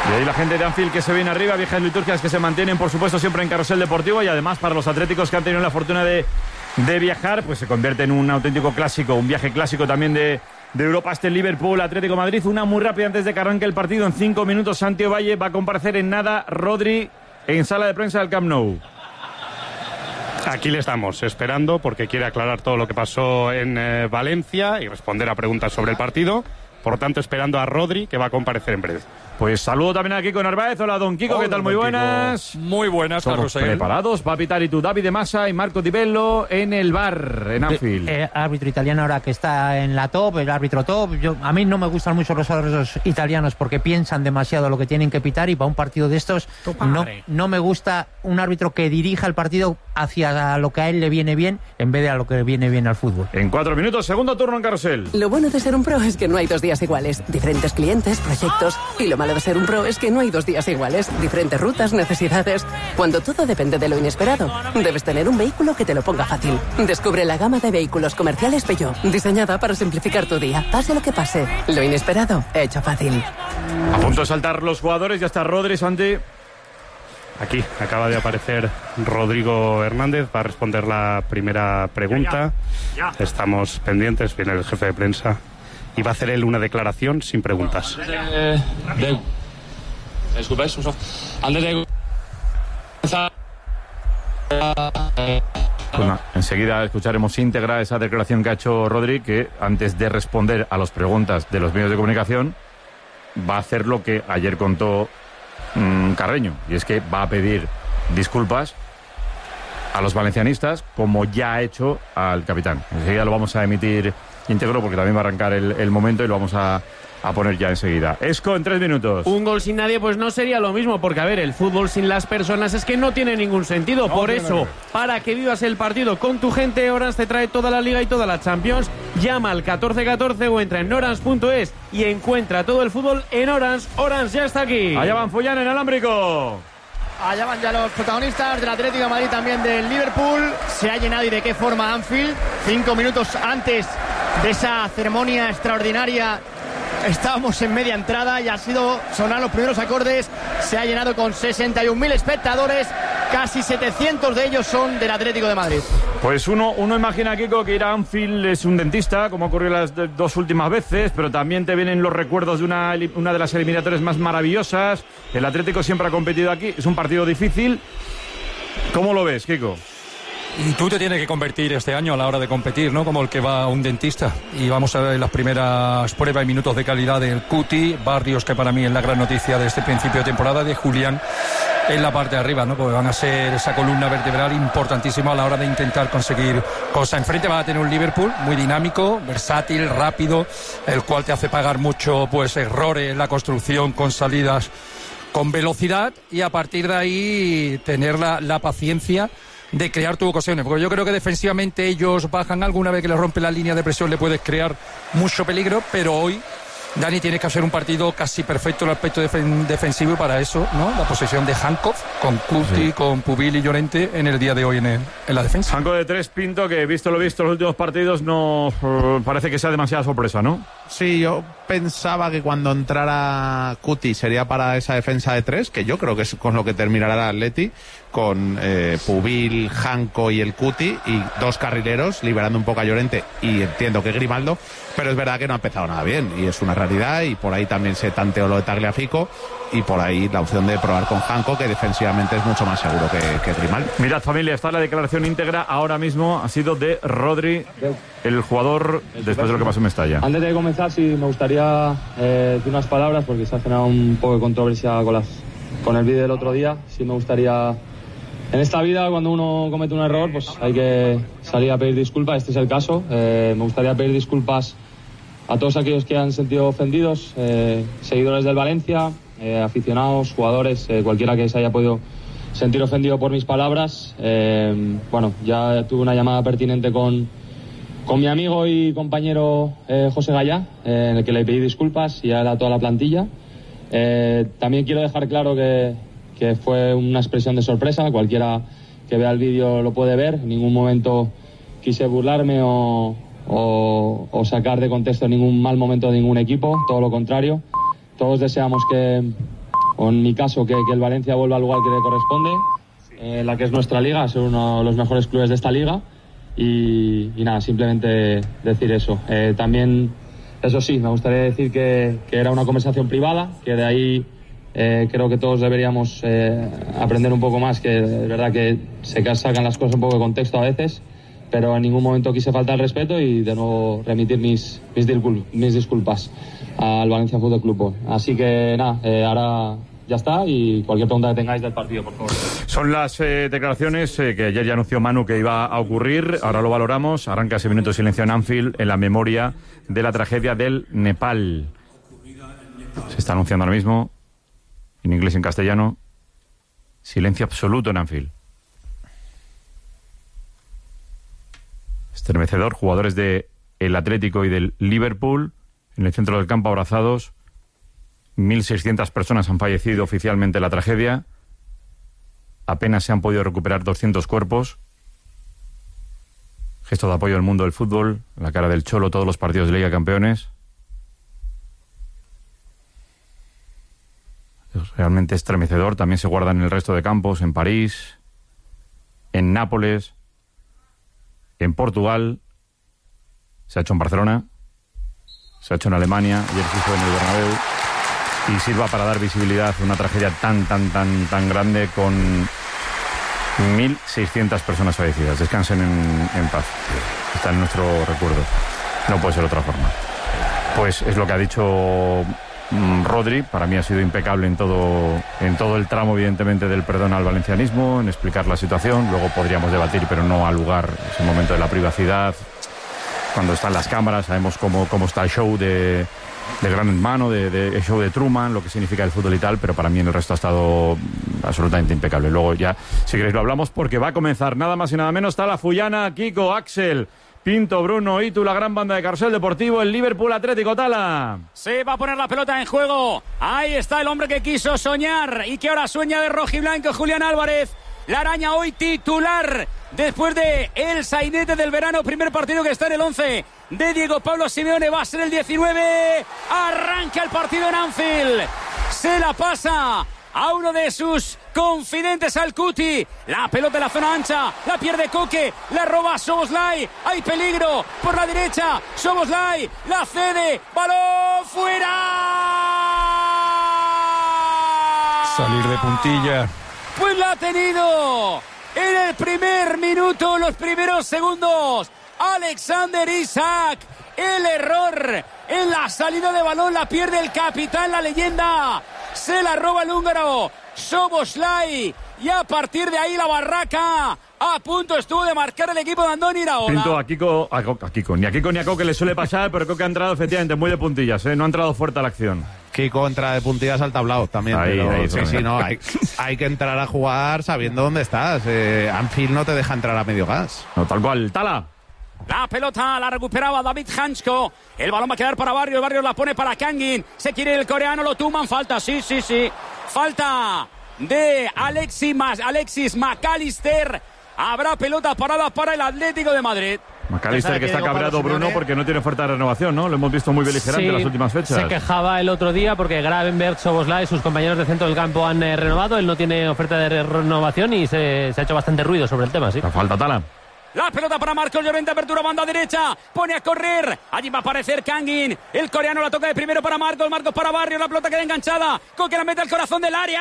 Y ahí la gente de Anfield que se viene arriba, viejas liturgias que se mantienen, por supuesto, siempre en Carrusel Deportivo, y además para los atléticos que han tenido la fortuna de viajar, pues se convierte en un auténtico clásico, un viaje clásico también de Europa, este Liverpool Atlético de Madrid. Una muy rápida antes de que arranque el partido. En 5 minutos Santi Ovalle va a comparecer en nada. Rodri en sala de prensa del Camp Nou. Aquí le estamos esperando porque quiere aclarar todo lo que pasó en Valencia y responder a preguntas sobre el partido. Por lo tanto, esperando a Rodri, que va a comparecer en breve. Pues saludo también a Kiko Narváez. Hola, don Kiko, ¿qué tal? Muy buenas. Muy buenas, Carlos. Preparados para pitar y tú, David de Masa y Marco Di Bello en el bar, en Anfield. Árbitro italiano ahora que está en la top, el árbitro top. A mí no me gustan mucho los árbitros italianos porque piensan demasiado lo que tienen que pitar, y para un partido de estos no me gusta un árbitro que dirija el partido hacia lo que a él le viene bien en vez de a lo que viene bien al fútbol. En 4 minutos, segundo turno en Carrusel. Lo bueno de ser un pro es que no hay 2 días iguales. Diferentes clientes, proyectos. Y lo malo de ser un pro es que no hay 2 días iguales. Diferentes rutas, necesidades. Cuando todo depende de lo inesperado, debes tener un vehículo que te lo ponga fácil. Descubre la gama de vehículos comerciales Peugeot, diseñada para simplificar tu día. Pase lo que pase, lo inesperado, hecho fácil. A punto de saltar los jugadores, ya está Rodri, Santi. Aquí acaba de aparecer Rodrigo Hernández, va a responder la primera pregunta. Estamos pendientes, viene el jefe de prensa y va a hacer él una declaración sin preguntas. Antes de Bueno, enseguida escucharemos íntegra esa declaración que ha hecho Rodri, que antes de responder a las preguntas de los medios de comunicación va a hacer lo que ayer contó Carreño, y es que va a pedir disculpas a los valencianistas, como ya ha hecho al capitán. Enseguida lo vamos a emitir íntegro porque también va a arrancar el momento y lo vamos a poner ya enseguida. Esco, en 3 minutos. Un gol sin nadie pues no sería lo mismo, porque a ver, el fútbol sin las personas es que no tiene ningún sentido. Por eso, para que vivas el partido con tu gente, Orange te trae toda la Liga y toda la Champions. Llama al 1414 o entra en orange.es y encuentra todo el fútbol en Orange. Orange ya está aquí. Allá van Fullán en alámbrico. Allá van ya los protagonistas del Atlético de Madrid, también del Liverpool. Se ha llenado, y de qué forma, Anfield. 5 minutos antes de esa ceremonia extraordinaria estábamos en media entrada y sonar los primeros acordes. Se ha llenado con 61.000 espectadores, casi 700 de ellos son del Atlético de Madrid. Pues uno imagina, Kiko, que ir a Anfield es un dentista, como ocurrió las 2 últimas veces, pero también te vienen los recuerdos de una de las eliminatorias más maravillosas. El Atlético siempre ha competido aquí, es un partido difícil. ¿Cómo lo ves, Kiko? Y tú te tienes que convertir este año a la hora de competir, ¿no? Como el que va a un dentista. Y vamos a ver las primeras pruebas y minutos de calidad del Cuti, Barrios, que para mí es la gran noticia de este principio de temporada, de Julián en la parte de arriba, ¿no? Porque van a ser esa columna vertebral importantísima a la hora de intentar conseguir cosas. Enfrente va a tener un Liverpool muy dinámico, versátil, rápido, el cual te hace pagar mucho, pues, errores en la construcción con salidas con velocidad, y a partir de ahí tener la paciencia de crear tus ocasiones, porque yo creo que defensivamente ellos bajan. Alguna vez que le rompe la línea de presión le puedes crear mucho peligro, pero hoy Dani tiene que hacer un partido casi perfecto en el aspecto defensivo, y para eso, ¿no? La posesión de Hancock con Cuti, con Pubil y Llorente en el día de hoy en la defensa. Hancock de 3, Pinto, que visto lo visto en los últimos partidos no parece que sea demasiada sorpresa, ¿no? Sí, yo pensaba que cuando entrara Cuti sería para esa defensa de 3, que yo creo que es con lo que terminará el Atleti, con Pubil, Hancock y el Cuti, y 2 carrileros, liberando un poco a Llorente y entiendo que Grimaldo, pero es verdad que no ha empezado nada bien, y es una realidad, y por ahí también se tanteó lo de Tagliafico, y por ahí la opción de probar con Hancock, que defensivamente es mucho más seguro que Grimaldo. Mirad, familia, está la declaración íntegra ahora mismo, ha sido de Rodri, el jugador, después de lo que pasó en Mestalla. Antes de comenzar, sí, me gustaría decir unas palabras, porque se ha generado un poco de controversia con el vídeo del otro día. Sí, me gustaría... En esta vida, cuando uno comete un error, pues hay que salir a pedir disculpas. Este es el caso. Me gustaría pedir disculpas a todos aquellos que han sentido ofendidos, seguidores del Valencia, aficionados, jugadores, cualquiera que se haya podido sentir ofendido por mis palabras. Bueno, ya tuve una llamada pertinente con mi amigo y compañero José Gallá, en el que le pedí disculpas, y a toda la plantilla. También quiero dejar claro que fue una expresión de sorpresa. Cualquiera que vea el vídeo lo puede ver. En ningún momento quise burlarme o sacar de contexto ningún mal momento de ningún equipo, todo lo contrario. Todos deseamos que o en mi caso, que el Valencia vuelva al lugar que le corresponde, la que es nuestra liga, ser uno de los mejores clubes de esta liga. Y nada, simplemente decir eso. También, eso sí, me gustaría decir que era una conversación privada, que de ahí creo que todos deberíamos aprender un poco más, que es verdad que se sacan las cosas un poco de contexto a veces, pero en ningún momento quise faltar el respeto y de nuevo remitir mis disculpas al Valencia Fútbol Club. Así que nada, ahora ya está, y cualquier pregunta que tengáis del partido, por favor. Son las declaraciones que ayer ya anunció Manu que iba a ocurrir. Ahora lo valoramos. Arranca ese minuto de silencio en Anfield en la memoria de la tragedia del Nepal. Se está anunciando ahora mismo, en inglés y en castellano, silencio absoluto en Anfield. Estremecedor. Jugadores de el Atlético y del Liverpool en el centro del campo abrazados. 1.600 personas han fallecido oficialmente en la tragedia. Apenas se han podido recuperar 200 cuerpos. Gesto de apoyo al mundo del fútbol, la cara del Cholo, todos los partidos de Liga de Campeones. Es realmente estremecedor. También se guardan en el resto de campos, en París, en Nápoles, en Portugal. Se ha hecho en Barcelona, se ha hecho en Alemania, ayer se hizo en el Bernabéu. Y sirva para dar visibilidad a una tragedia tan grande con 1.600 personas fallecidas. Descansen en paz. Está en nuestro recuerdo. No puede ser de otra forma. Pues es lo que ha dicho Rodri. Para mí ha sido impecable en todo el tramo, evidentemente, del perdón al valencianismo, en explicar la situación. Luego podríamos debatir, pero no al lugar, es el momento de la privacidad. Cuando están las cámaras, sabemos cómo está el show de Gran Hermano, de show de Truman, lo que significa el fútbol y tal, pero para mí en el resto ha estado absolutamente impecable. Luego ya, si queréis, lo hablamos, porque va a comenzar nada más y nada menos. Está la Fullana, Kiko, Axel, Pinto, Bruno, Itu, la gran banda de Carrusel Deportivo, el Liverpool Atlético. Tala. Se va a poner la pelota en juego. Ahí está el hombre que quiso soñar y que ahora sueña de rojiblanco, Julián Álvarez. La araña hoy titular después de el sainete del verano, primer partido que está en el 11 de Diego Pablo Simeone, va a ser el 19. Arranca el partido en Anfield. Se la pasa a uno de sus confidentes, al Cuti. La pelota en la zona ancha, la pierde Coque, la roba Szoboszlai. Hay peligro por la derecha. Szoboszlai la cede. ¡Balón fuera! Salir de puntilla. Pues la ha tenido en el primer minuto, los primeros segundos. Alexander Isak. El error en la salida de balón la pierde el capitán, la leyenda. Se la roba el húngaro Szoboszlai. Y a partir de ahí la barraca. A punto estuvo de marcar el equipo de Andoni Iraola. Pinto, a Kiko, ni a Kiko ni a Coque le suele pasar, pero creo que ha entrado efectivamente muy de puntillas, ¿eh? No ha entrado fuerte a la acción. Kiko entra de puntillas al tablao también. Ahí, sí, no, hay que entrar a jugar sabiendo dónde estás. Anfield no te deja entrar a medio gas. No, tal cual. Tala. La pelota la recuperaba David Hansko. El balón va a quedar para Barrios. Barrios la pone para Kangin. Se quiere el coreano, lo tumban. Falta, sí. Falta de Alexis McAllister. Habrá pelota parada para el Atlético de Madrid. McAllister, que está cabreado, Bruno, porque no tiene oferta de renovación, ¿no? Lo hemos visto muy beligerante en las últimas fechas. Se quejaba el otro día porque Gravenberch, Szoboszlai y sus compañeros de centro del campo han renovado. Él no tiene oferta de renovación y se ha hecho bastante ruido sobre el tema, sí. La falta, Tala. La pelota para Marcos Llorente, apertura banda derecha, pone a correr, allí va a aparecer Kangin, el coreano la toca de primero para Marcos para Barrios, la pelota queda enganchada, Coque la mete al corazón del área,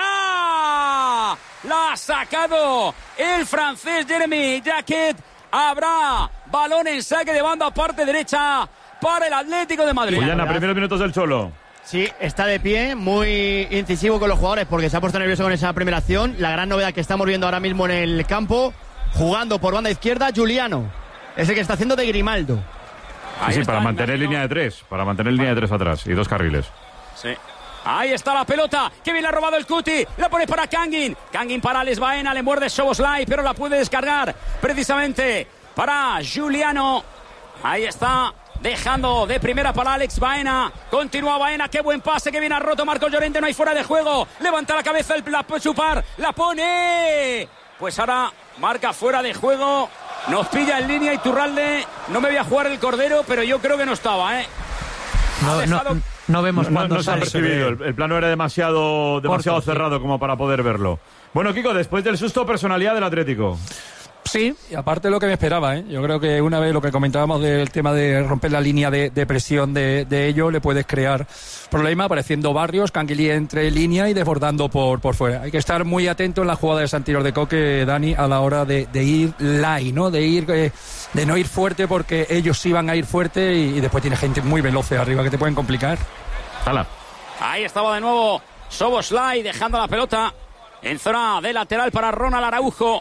la ha sacado el francés Jeremy Jacquet. Habrá balón en saque de banda parte derecha para el Atlético de Madrid. Juliana, primeros minutos del Cholo. Sí, está de pie, muy incisivo con los jugadores porque se ha puesto nervioso con esa primera acción. La gran novedad que estamos viendo ahora mismo en el campo, jugando por banda izquierda, Giuliano. Es el que está haciendo de Grimaldo. Sí, para mantener línea de tres. Para mantener línea de tres atrás y dos carriles. Sí. Ahí está la pelota, que bien le ha robado el Cuti, la pone para Kangin, Kangin para Alex Baena, le muerde Szoboszlai, pero la puede descargar precisamente para Giuliano. Ahí está, dejando de primera para Alex Baena, continúa Baena, qué buen pase, que bien ha roto Marcos Llorente, no hay fuera de juego, levanta la cabeza el Chupar, la pone, pues ahora marca fuera de juego, nos pilla en línea Iturralde, no me voy a jugar el cordero, pero yo creo que no estaba, no vemos cuándo no se ha sale. percibido. El plano era demasiado Corto, cerrado como para poder verlo. Bueno, Kiko, después del susto, personalidad del Atlético. Sí, y aparte de lo que me esperaba, yo creo que una vez lo que comentábamos del tema de romper la línea de presión de ello, le puedes crear problema apareciendo Barrios, Canguilí entre línea y desbordando por fuera. Hay que estar muy atento en la jugada de Santiago de Coque, Dani, a la hora de ir light, ¿no? De no ir fuerte, porque ellos sí van a ir fuerte y después tiene gente muy veloz arriba que te pueden complicar. ¡Hala! Ahí estaba de nuevo Szoboszlai dejando la pelota en zona de lateral para Ronald Araujo.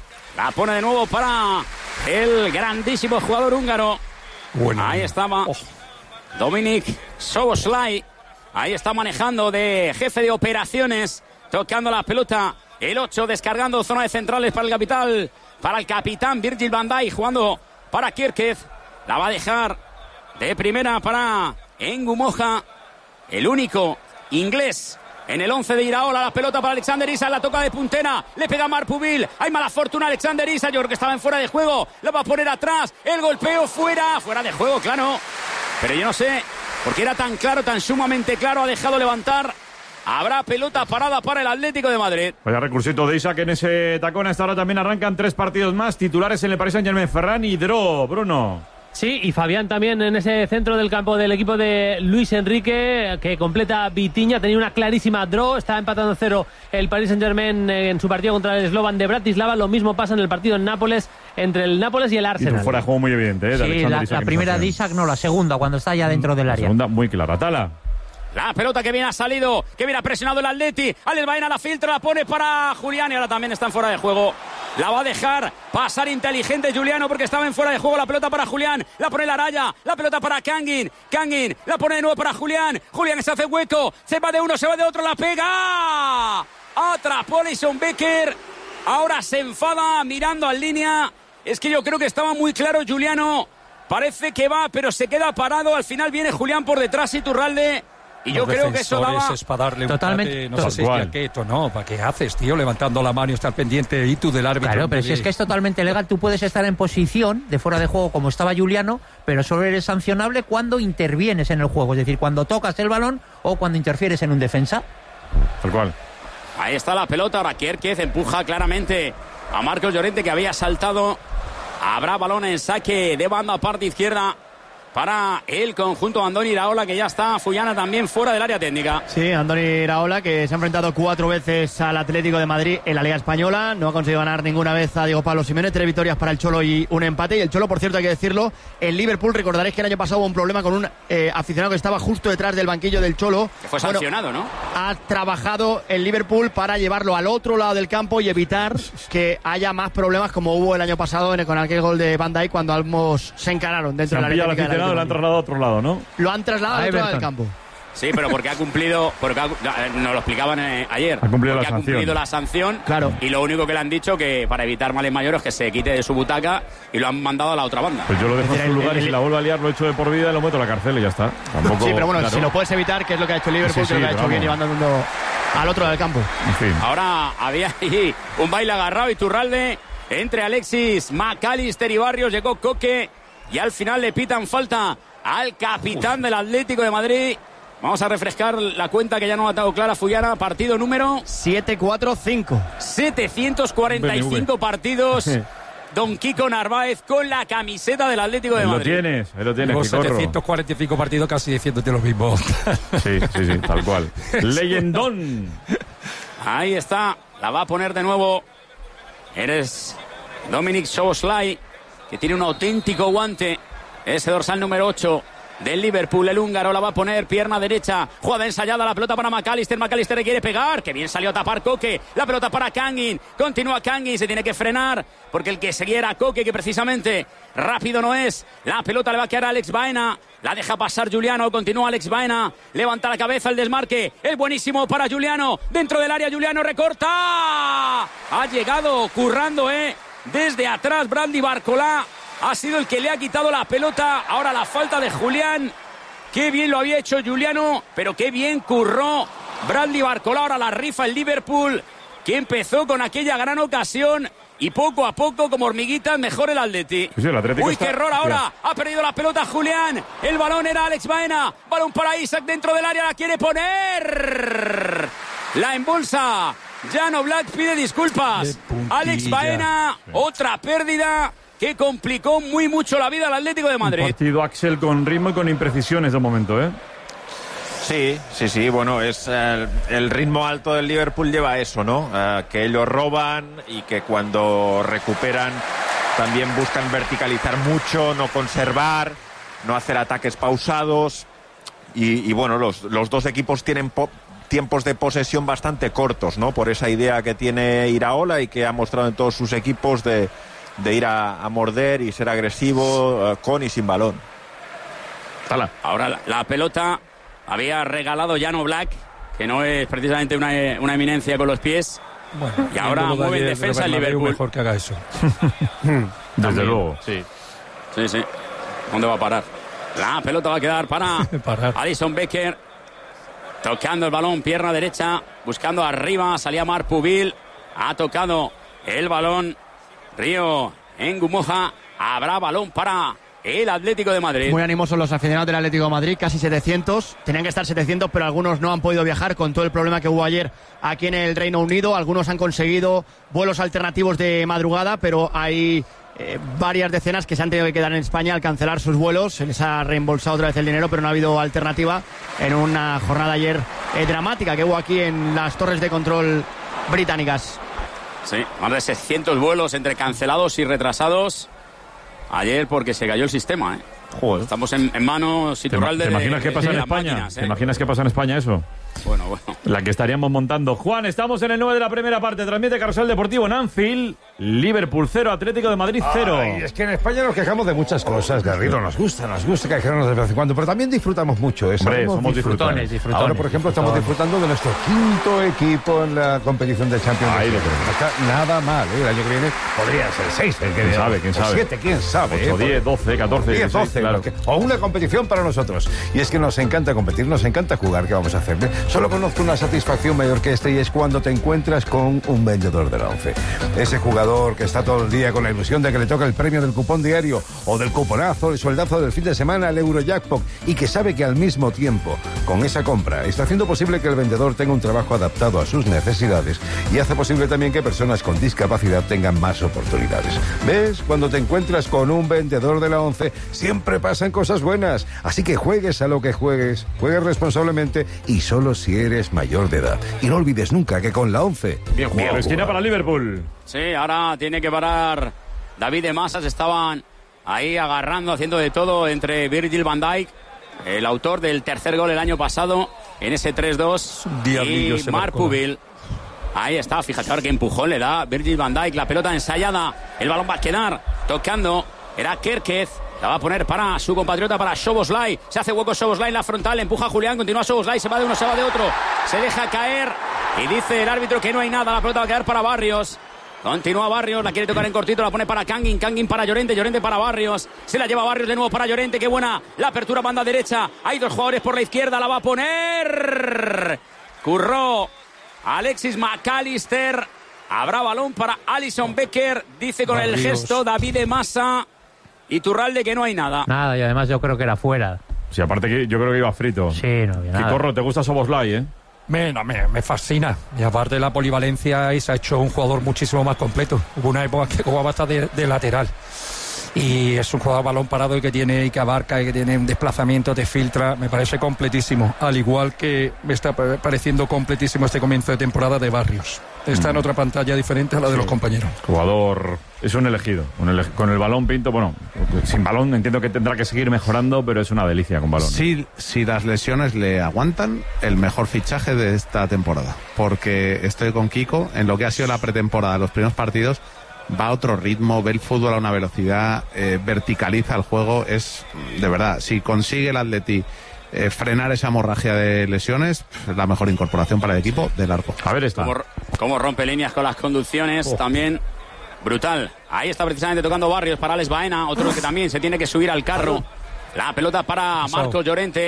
La pone de nuevo para el grandísimo jugador húngaro. Bueno. Ahí estaba Dominik Szoboszlai. Ahí está manejando de jefe de operaciones, tocando la pelota. El 8 descargando zona de centrales para el capitán Virgil van Dijk, jugando para Kirkev. La va a dejar de primera para Ngumoja, el único inglés en el 11 de Iraola. La pelota para Alexander Isak, la toca de puntera, le pega Marc Pubil. Hay mala fortuna Alexander Isak, yo creo que estaba en fuera de juego, la va a poner atrás, el golpeo fuera de juego, claro. Pero yo no sé, porque era tan claro, tan sumamente claro, ha dejado levantar. Habrá pelota parada para el Atlético de Madrid. Vaya recursito de Isak en ese tacón. Hasta ahora también arrancan 3 partidos más. Titulares en el Paris Saint-Germain, Ferran y Dro, Bruno. Sí, y Fabián también en ese centro del campo del equipo de Luis Enrique, que completa Vitinha. Tenía una clarísima draw, está empatando 0 el Paris Saint-Germain en su partido contra el Slovan de Bratislava. Lo mismo pasa en el partido en Nápoles, entre el Nápoles y el Arsenal. Y fuera de juego muy evidente, Sí, la primera de Isak, no, la segunda, cuando está ya dentro del área. La segunda muy clara. Tala. La pelota que viene ha salido, que viene ha presionado el Atleti. Alex Baena la filtra, la pone para Julián y ahora también está en fuera de juego. La va a dejar pasar inteligente Juliano porque estaba en fuera de juego. La pelota para Julián, la pone la raya, la pelota para Kangin, la pone de nuevo para Julián. Julián se hace hueco, se va de uno, se va de otro, la pega. Atrapó Alisson Becker, ahora se enfada mirando en línea. Es que yo creo que estaba muy claro Juliano. Parece que va, pero se queda parado. Al final viene Julián por detrás, Iturralde. Y yo creo que eso daba... Es para darle totalmente, un no sé si es quieto, no, ¿para qué haces, tío? Levantando la mano y estar pendiente y tú del árbitro. Claro, pero si es que es totalmente legal, tú puedes estar en posición de fuera de juego como estaba Juliano, pero solo eres sancionable cuando intervienes en el juego, es decir, cuando tocas el balón o cuando interfieres en un defensa. Tal cual. Ahí está la pelota, ahora Kierkez empuja claramente a Marcos Llorente, que había saltado. Habrá balón en saque de banda parte izquierda para el conjunto Andoni Iraola, que ya está Fullana también fuera del área técnica. Sí, Andoni Iraola, que se ha enfrentado 4 veces al Atlético de Madrid en la Liga Española, no ha conseguido ganar ninguna vez a Diego Pablo Simeone, 3 victorias para el Cholo y un empate. Y el Cholo, por cierto, hay que decirlo, el Liverpool, recordaréis que el año pasado hubo un problema con un aficionado que estaba justo detrás del banquillo del Cholo. Que fue sancionado, ¿no? Ha trabajado el Liverpool para llevarlo al otro lado del campo y evitar que haya más problemas como hubo el año pasado con aquel gol de Van Dijk cuando ambos se encararon dentro de la área técnica. Lo han trasladado a otro lado, ¿no? Lo han trasladado al otro lado del campo. Sí, pero porque ha cumplido, nos lo explicaban ayer. Ha cumplido la sanción. Claro. Y lo único que le han dicho que para evitar males mayores que se quite de su butaca y lo han mandado a la otra banda. Pues yo lo dejo en su lugar y si la vuelvo a liar lo echo de por vida y lo meto a la cárcel y ya está. Tampoco, sí, pero bueno, claro. Si lo puedes evitar, que es lo que ha hecho el Liverpool, creo que ha hecho bien llevando al otro lado del campo. En fin. Ahora había ahí un baile agarrado y Iturralde entre Alexis McAllister y Barrios, llegó Coque y al final le pitan falta al capitán del Atlético de Madrid. Vamos a refrescar la cuenta que ya no ha dado clara Fullana. Partido número 745. 745 partidos. Don Kiko Narváez con la camiseta del Atlético de Madrid. Ahí lo tienes. 745 partidos casi diciéndote lo mismo. Sí, tal cual. Leyendón. Ahí está. La va a poner de nuevo. Eres Dominik Szoboszlai, que tiene un auténtico guante. Ese dorsal número 8 del Liverpool, el húngaro, la va a poner pierna derecha, jugada ensayada, la pelota para McAllister le quiere pegar, que bien salió a tapar Coque, la pelota para Kangin, continúa Kangin, se tiene que frenar, porque el que seguía era Coque, que precisamente rápido no es, la pelota le va a quedar a Alex Baena, la deja pasar Juliano, continúa Alex Baena, levanta la cabeza el desmarque, el buenísimo para Juliano, dentro del área Juliano recorta, ha llegado currando, desde atrás Brandy Barcola, ha sido el que le ha quitado la pelota. Ahora la falta de Julián. Qué bien lo había hecho Juliano, pero qué bien curró Brandy Barcola. Ahora la rifa el Liverpool, que empezó con aquella gran ocasión y poco a poco, como hormiguitas, mejor el Atleti. Sí, el Atlético Uy, está... qué error ahora. Ha perdido la pelota Julián. El balón era Alex Baena. Balón para Isaac dentro del área. La quiere poner. La embolsa. Jan Oblak pide disculpas. Alex Baena, otra pérdida que complicó muy mucho la vida al Atlético de Madrid. Un partido, Axel, con ritmo y con imprecisiones de momento, ¿eh? Sí, bueno, es el ritmo alto del Liverpool lleva eso, ¿no? Que ellos roban y que cuando recuperan también buscan verticalizar mucho, no conservar, no hacer ataques pausados y bueno, los dos equipos tienen tiempos de posesión bastante cortos, ¿no? Por esa idea que tiene Iraola y que ha mostrado en todos sus equipos de ir a morder y ser agresivo con y sin balón. Ahora la pelota había regalado Jan Oblak, que no es precisamente una eminencia con los pies. Bueno, y ahora mueve en defensa el Liverpool. Mejor que haga eso. Desde luego. Sí. ¿Dónde va a parar? La pelota va a quedar para Alisson Becker. Tocando el balón, pierna derecha, buscando arriba, salía Marc Pubil. Ha tocado el balón Río Ngumoja. Habrá balón para el Atlético de Madrid. Muy animosos los aficionados del Atlético de Madrid, casi 700. Tenían que estar 700, pero algunos no han podido viajar con todo el problema que hubo ayer aquí en el Reino Unido. Algunos han conseguido vuelos alternativos de madrugada, pero hay varias decenas que se han tenido que quedar en España al cancelar sus vuelos. Se les ha reembolsado otra vez el dinero, pero no ha habido alternativa en una jornada ayer dramática que hubo aquí en las torres de control británicas. Sí, más de 600 vuelos entre cancelados y retrasados ayer porque se cayó el sistema, ¿eh? Joder. Estamos en manos Iturralde. ¿Te imaginas qué pasa en España? Máquinas, ¿eh? ¿Te imaginas qué pasa en España eso? Bueno. La que estaríamos montando. Juan, estamos en el 9 de la primera parte. Transmite Carrusel Deportivo en Anfield. Liverpool 0, Atlético de Madrid 0. Ay, es que en España nos quejamos de muchas cosas, Garrido. Nos gusta quejarnos de vez en cuando, pero también disfrutamos mucho. Hombre, somos disfrutones. Ahora, por ejemplo, estamos disfrutando de nuestro quinto equipo en la competición de Champions League. No está nada mal, ¿eh? El año que viene podría ser 6. ¿Quién sabe? ¿Quién sabe? 7, ¿quién sabe? 8, 10, 12, 14, 10, 12, claro. O una competición para nosotros. Y es que nos encanta competir, nos encanta jugar. ¿Qué vamos a hacer? Solo conozco una satisfacción mayor que esta y es cuando te encuentras con un vendedor de la ONCE. Ese jugador que está todo el día con la ilusión de que le toca el premio del cupón diario o del cuponazo, el sueldazo del fin de semana, el Eurojackpot, y que sabe que al mismo tiempo, con esa compra, está haciendo posible que el vendedor tenga un trabajo adaptado a sus necesidades y hace posible también que personas con discapacidad tengan más oportunidades. ¿Ves? Cuando te encuentras con un vendedor de la ONCE, siempre pasan cosas buenas. Así que juegues a lo que juegues, juegues responsablemente y solo si eres mayor de edad. Y no olvides nunca que con la ONCE... Bien jugado. Esquina para Liverpool. Sí, ahora tiene que parar David de Masas. Estaban ahí agarrando, haciendo de todo entre Virgil van Dijk, el autor del tercer gol el año pasado en ese 3-2, y Marc Pubil. Ahí está, fíjate ahora qué empujón le da Virgil van Dijk. La pelota ensayada, el balón va a quedar tocando, era Kerkez. La va a poner para su compatriota, para Szoboszlai. Se hace hueco Szoboszlai en la frontal. Empuja a Julián, continúa Szoboszlai. Se va de uno, se va de otro. Se deja caer. Y dice el árbitro que no hay nada. La pelota va a quedar para Barrios. Continúa Barrios. La quiere tocar en cortito. La pone para Kangin. Kangin para Llorente. Llorente para Barrios. Se la lleva Barrios de nuevo para Llorente. Qué buena la apertura, banda derecha. Hay dos jugadores por la izquierda. La va a poner. Curró Alexis McAllister. Habrá balón para Alisson Becker. Dice con el gesto David de Massa. Iturralde que no hay nada. Nada, y además yo creo que era fuera. Sí, aparte que yo creo que iba frito. Sí, no había nada. Corro, ¿te gusta Szoboszlai, eh? Me fascina. Y aparte de la polivalencia, y se ha hecho un jugador muchísimo más completo. Hubo una época que jugaba hasta de lateral. Y es un jugador balón parado y que tiene y que abarca y que tiene un desplazamiento, te filtra. Me parece completísimo. Al igual que me está pareciendo completísimo este comienzo de temporada de Barrios. Está en otra pantalla diferente a la de los compañeros. Jugador, es un elegido. Con el balón, Pinto, bueno, sin balón entiendo que tendrá que seguir mejorando, pero es una delicia con balón. Si las lesiones le aguantan, el mejor fichaje de esta temporada. Porque estoy con Kiko, en lo que ha sido la pretemporada, los primeros partidos, va a otro ritmo, ve el fútbol a una velocidad, verticaliza el juego. Es, de verdad, si consigue el Atleti frenar esa hemorragia de lesiones, es la mejor incorporación para el equipo de largo. A ver esta. Cómo rompe líneas con las conducciones, también brutal. Ahí está precisamente tocando Barrios para Alex Baena, otro que también se tiene que subir al carro. La pelota para Marcos Llorente.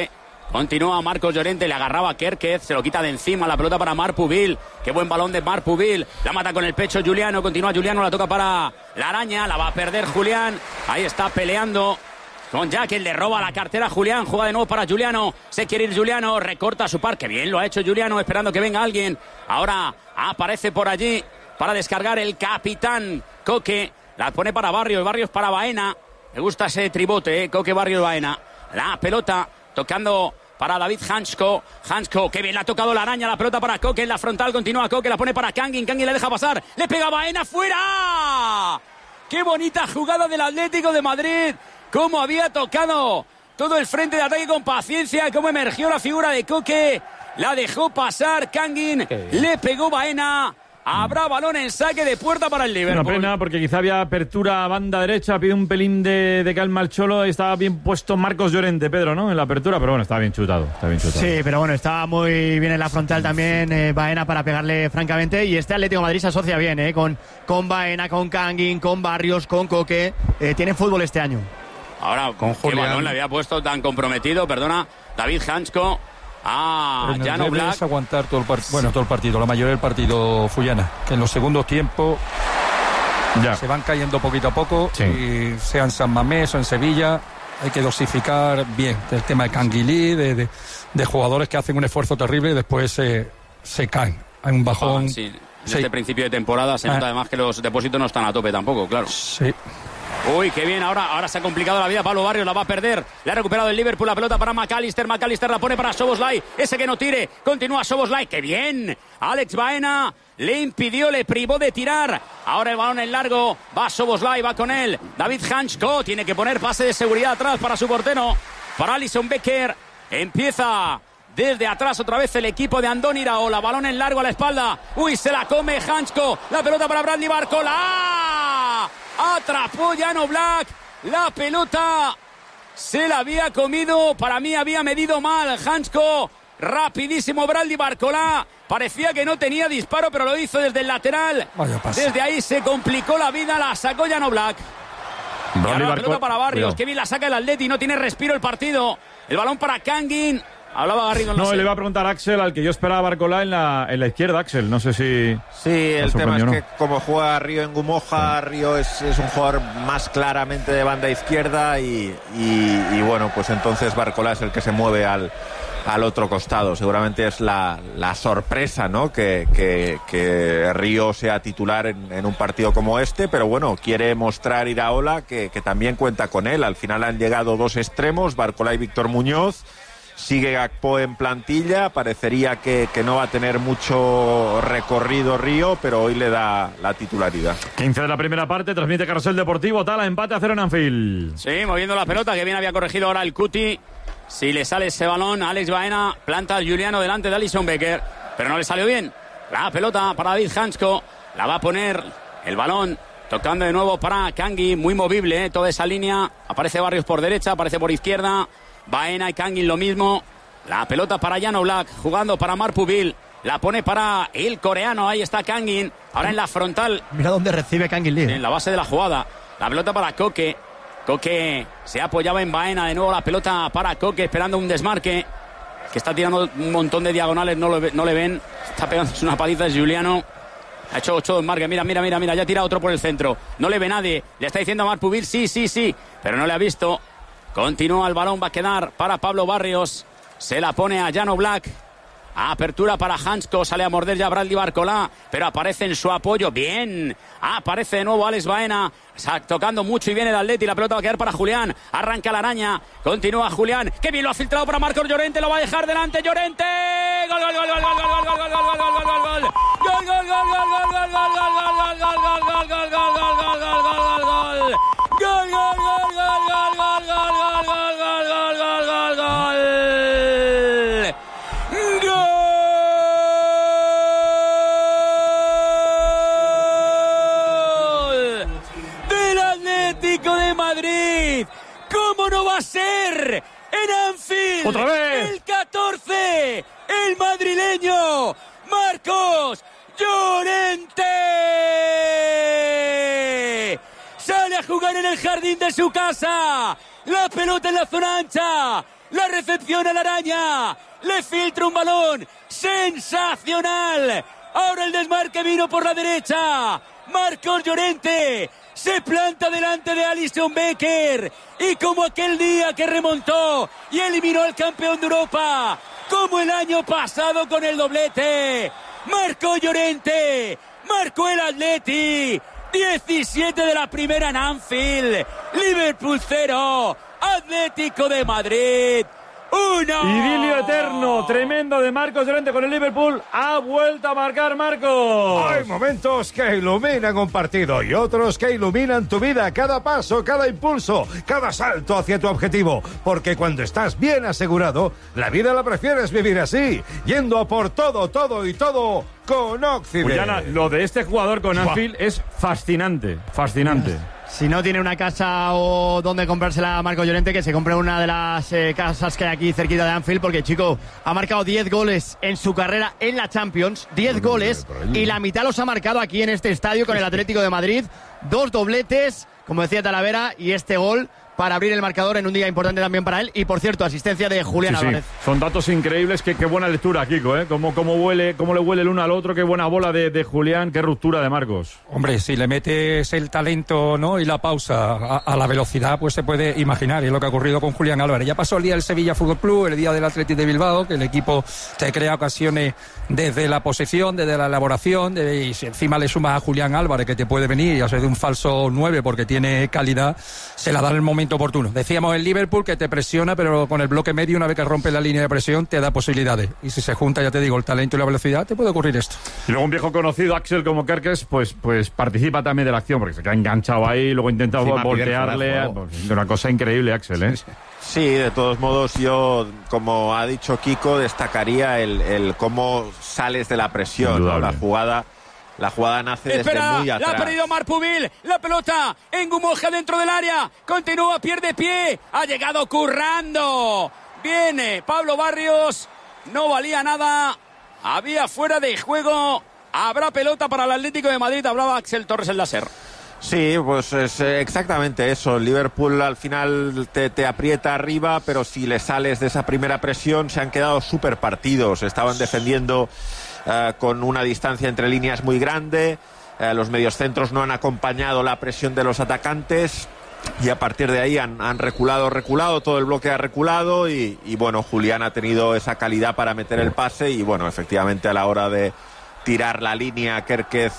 Continúa Marcos Llorente, le agarraba a Kerkez, se lo quita de encima, la pelota para Marc Pubil. Qué buen balón de Marc Pubil. La mata con el pecho Juliano, continúa Juliano, la toca para la araña, la va a perder Julián. Ahí está peleando con Jack, le roba la cartera a Julián, juega de nuevo para Juliano, se quiere ir Juliano, recorta su par, que bien lo ha hecho Juliano, esperando que venga alguien. Ahora aparece por allí para descargar el capitán Coque, la pone para Barrios para Baena. Me gusta ese tribote, Coque, Barrios, Baena. La pelota tocando para David Hansko, que bien la ha tocado la araña, la pelota para Coque en la frontal, continúa Coque, la pone para Kangin le deja pasar, le pega a Baena, ¡fuera! ¡Qué bonita jugada del Atlético de Madrid! Cómo había tocado todo el frente de ataque con paciencia, cómo emergió la figura de Coque, la dejó pasar Kangin, le pegó Baena. Habrá balón en saque de puerta para el Liverpool. Una pena porque quizá había apertura a banda derecha, pide un pelín de calma al Cholo, estaba bien puesto Marcos Llorente, Pedro, ¿no? En la apertura, pero bueno, estaba bien chutado. Sí, pero bueno, estaba muy bien en la frontal también Baena para pegarle francamente, y este Atlético de Madrid se asocia bien, con Baena, con Kangin, con Barrios, con Coque, tiene fútbol este año. Ahora, con qué balón le había puesto tan comprometido, David Hansko. Jan Black. Es aguantar todo el partido, la mayoría del partido, Fullana, que en los segundos tiempos se van cayendo poquito a poco, y sea en San Mamés o en Sevilla, hay que dosificar bien el tema de Canguilí, de jugadores que hacen un esfuerzo terrible y después se caen. Hay un bajón. En este principio de temporada se nota además que los depósitos no están a tope tampoco, claro. Sí. Uy, qué bien, ahora se ha complicado la vida Pablo Barrios, la va a perder, le ha recuperado el Liverpool, la pelota para McAllister la pone para Szoboszlai, ese que no tire, continúa Szoboszlai, qué bien, Alex Baena le impidió, le privó de tirar, ahora el balón en largo, va Szoboszlai, va con él, David Hansko, tiene que poner pase de seguridad atrás para su portero, para Alisson Becker, empieza desde atrás otra vez el equipo de Andoni Iraola, balón en largo a la espalda, uy, se la come Hansko, la pelota para Bradley Barcola, atrapó Jan Oblak, la pelota se la había comido, para mí había medido mal Hansko, rapidísimo Bradley Barcola, parecía que no tenía disparo pero lo hizo desde el lateral, desde ahí se complicó la vida, la sacó Jan Oblak. Y ahora la pelota para Barrios, que bien la saca el Atleti, no tiene respiro el partido, el balón para Kangin. Hablaba Garrido. No, le iba a preguntar a Axel, al que yo esperaba Barcola en la izquierda, Axel. No sé si... Sí, el tema es que como juega Río en Gumoja, Río es un jugador más claramente de banda izquierda y bueno, pues entonces Barcola es el que se mueve al otro costado. Seguramente es la sorpresa, ¿no? Que Río sea titular en un partido como este, pero bueno, quiere mostrar Iraola que también cuenta con él. Al final han llegado dos extremos, Barcola y Víctor Muñoz. Sigue Gakpo en plantilla, parecería que no va a tener mucho recorrido Río, pero hoy le da la titularidad. 15 de la primera parte, transmite Carrusel Deportivo, Tala, empate a 0 en Anfield. Sí, moviendo la pelota, que bien había corregido ahora el Cuti. Si le sale ese balón, Alex Baena planta a Juliano delante de Alisson Becker, pero no le salió bien. La pelota para David Hansko, la va a poner el balón, tocando de nuevo para Kangin, muy movible, toda esa línea. Aparece Barrios por derecha, aparece por izquierda. Baena y Kangin lo mismo. La pelota para Jan Oblak, jugando para Marc Pubil. La pone para el coreano, ahí está Kangin. Ahora en la frontal. Mira dónde recibe Kangin Lee. En la base de la jugada. La pelota para Coque. Coque se apoyaba en Baena, de nuevo la pelota para Coque, esperando un desmarque. Que está tirando un montón de diagonales, no le ven. Está pegándose una paliza de Juliano. Ha hecho 8 desmarques, mira, ya tira otro por el centro. No le ve nadie, le está diciendo a Marc Pubil, sí, pero no le ha visto. Continúa el balón, va a quedar para Pablo Barrios. Se la pone a Jan Oblak. Apertura para Hansko, sale a morder ya Bradley Barcola, pero aparece en su apoyo, bien. Aparece de nuevo Alex Baena, tocando mucho y viene el Atleti, la pelota va a quedar para Julián. Arranca la araña, continúa Julián, que bien lo ha filtrado para Marcos Llorente, lo va a dejar delante Llorente. Gol, gol, gol, gol, gol, gol, gol, gol, gol, gol, gol, gol, gol, gol. Gol, gol, gol, gol, gol, gol, gol, gol, gol, gol, gol, gol, gol, gol, gol, gol, gol, gol. Gol, gol, gol, gol, gol, gol, gol, gol, gol, gol, gol, gol, gol del Atlético de Madrid. ¿Cómo no va a ser? En Anfield. ¡Otra vez! El 14, el madrileño Marcos Llorente. Sale a jugar en el jardín de su casa. La pelota en la zona ancha. La recepción a la araña. Le filtra un balón. ¡Sensacional! Ahora el desmarque vino por la derecha. Marcos Llorente se planta delante de Alisson Becker. Y como aquel día que remontó y eliminó al campeón de Europa, como el año pasado con el doblete, Marcos Llorente marcó el Atleti. 17 de la primera en Anfield. Liverpool 0, Atlético de Madrid 1. Idilio eterno, tremendo de Marcos Llorente con el Liverpool. Ha vuelto a marcar Marcos. Hay momentos que iluminan un partido y otros que iluminan tu vida. Cada paso, cada impulso, cada salto hacia tu objetivo. Porque cuando estás bien asegurado, la vida la prefieres vivir así, yendo a por todo, todo y todo con Occident. Juliana, lo de este jugador con Anfield es fascinante, fascinante. Si no tiene una casa o donde comprársela a Marcos Llorente, que se compre una de las casas que hay aquí cerquita de Anfield, porque, chico, ha marcado 10 goles en su carrera en la Champions, 10 goles, y la mitad los ha marcado aquí en este estadio con el Atlético de Madrid. 2 dobletes, como decía Talavera, y este gol para abrir el marcador en un día importante también para él. Y, por cierto, asistencia de Julián Álvarez. Son datos increíbles. Qué buena lectura, Kiko, ¿eh? Cómo le huele el uno al otro. Qué buena bola de Julián. Qué ruptura de Marcos. Hombre, si le metes el talento, ¿no?, y la pausa a la velocidad, pues se puede imaginar. Y es lo que ha ocurrido con Julián Álvarez. Ya pasó el día del Sevilla Fútbol Club, el día del Athletic de Bilbao, que el equipo te crea ocasiones desde la posesión, desde la elaboración, y si encima le sumas a Julián Álvarez, que te puede venir y hacer de un falso 9 porque tiene calidad, se la da en el momento oportuno. Decíamos el Liverpool que te presiona, pero con el bloque medio, una vez que rompe la línea de presión, te da posibilidades. Y si se junta, ya te digo, el talento y la velocidad, te puede ocurrir esto. Y luego un viejo conocido, Axel, como Kerkes, pues participa también de la acción, porque se queda enganchado ahí, luego intenta voltearle. Una cosa increíble, Axel, ¿eh? Sí, de todos modos, yo, como ha dicho Kiko, destacaría el cómo sales de la presión, ¿no? La jugada nace desde muy atrás. La ha perdido Marpubil. La pelota en Gumoja dentro del área. Continúa, pierde pie. Ha llegado currando. Viene Pablo Barrios. No valía nada. Había fuera de juego. Habrá pelota para el Atlético de Madrid. Hablaba Axel Torres, el láser. Sí, pues es exactamente eso. Liverpool al final te aprieta arriba, pero si le sales de esa primera presión, se han quedado súper partidos. Estaban defendiendo con una distancia entre líneas muy grande. Los mediocentros no han acompañado la presión de los atacantes y a partir de ahí han reculado, todo el bloque ha reculado y bueno, Julián ha tenido esa calidad para meter el pase y bueno, efectivamente a la hora de tirar la línea Kerkez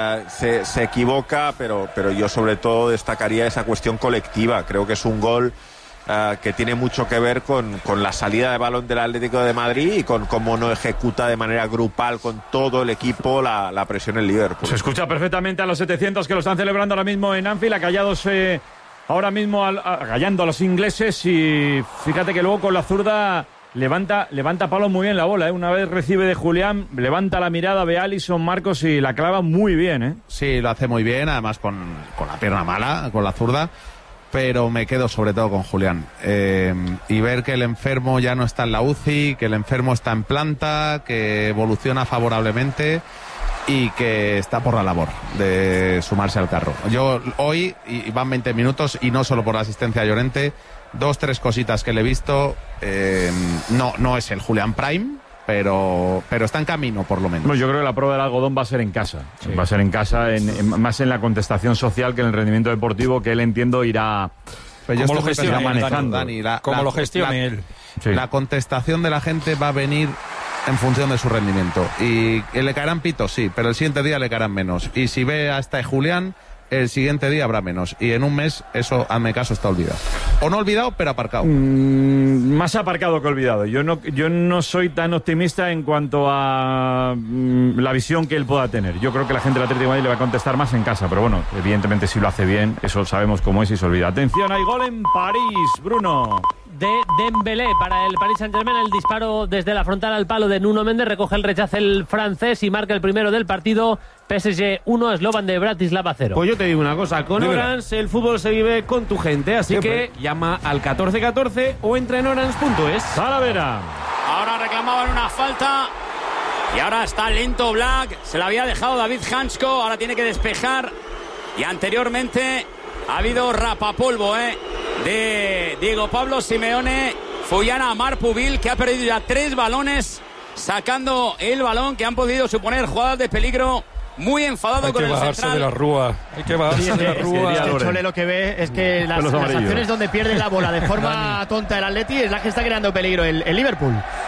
se equivoca, pero yo sobre todo destacaría esa cuestión colectiva. Creo que es un gol que tiene mucho que ver con la salida de balón del Atlético de Madrid y con cómo no ejecuta de manera grupal con todo el equipo la presión en Liverpool. Se escucha perfectamente a los 700 que lo están celebrando ahora mismo en Anfield, acallados ahora mismo acallando a los ingleses, y fíjate que luego con la zurda levanta Pablo muy bien la bola, ¿eh? Una vez recibe de Julián, levanta la mirada, ve a Alisson, Marcos, y la clava muy bien, ¿eh? Sí, lo hace muy bien, además con la pierna mala, con la zurda. Pero me quedo sobre todo con Julián. Y ver que el enfermo ya no está en la UCI, que el enfermo está en planta, que evoluciona favorablemente y que está por la labor de sumarse al carro. Yo hoy, y van 20 minutos, y no solo por la asistencia a Llorente, 2-3 cositas que le he visto. No es el Julián Prime, pero está en camino, por lo menos. No, yo creo que la prueba del algodón va a ser en casa. Sí. Va a ser en casa, más en la contestación social que en el rendimiento deportivo, que él, entiendo, irá como lo gestione manejando. Dani, como lo gestione él. Sí. La contestación de la gente va a venir en función de su rendimiento. Y le caerán pitos, sí, pero el siguiente día le caerán menos. Y si ve hasta Julián, el siguiente día habrá menos. Y en un mes, eso, hazme caso, está olvidado. O no olvidado, pero aparcado. Más aparcado que olvidado. Yo no soy tan optimista en cuanto a la visión que él pueda tener. Yo creo que la gente del Atlético de Madrid le va a contestar más en casa. Pero bueno, evidentemente si lo hace bien, eso sabemos cómo es y se olvida. Atención, hay gol en París, Bruno. De Dembélé para el Paris Saint-Germain, el disparo desde la frontal al palo de Nuno Méndez, recoge el rechazo el francés y marca el primero del partido. PSG 1, Slovan de Bratislava 0. Pues yo te digo una cosa, con Orange el fútbol se vive con tu gente, así que llama al 1414 o entra en orange.es. Talavera. Ahora reclamaban una falta y ahora está lento Black, se la había dejado David Hansko, ahora tiene que despejar, y anteriormente ha habido rapapolvo de Diego Pablo Simeone Fuyana a Marpubil, que ha perdido ya 3 balones, sacando el balón, que han podido suponer jugadas de peligro. Muy enfadado con el central. Hay que bajarse de la rúa. Hay que bajarse de la rúa. El Chole lo que ve es que las acciones donde pierde la bola de forma tonta el Atleti es la que está creando peligro el Liverpool.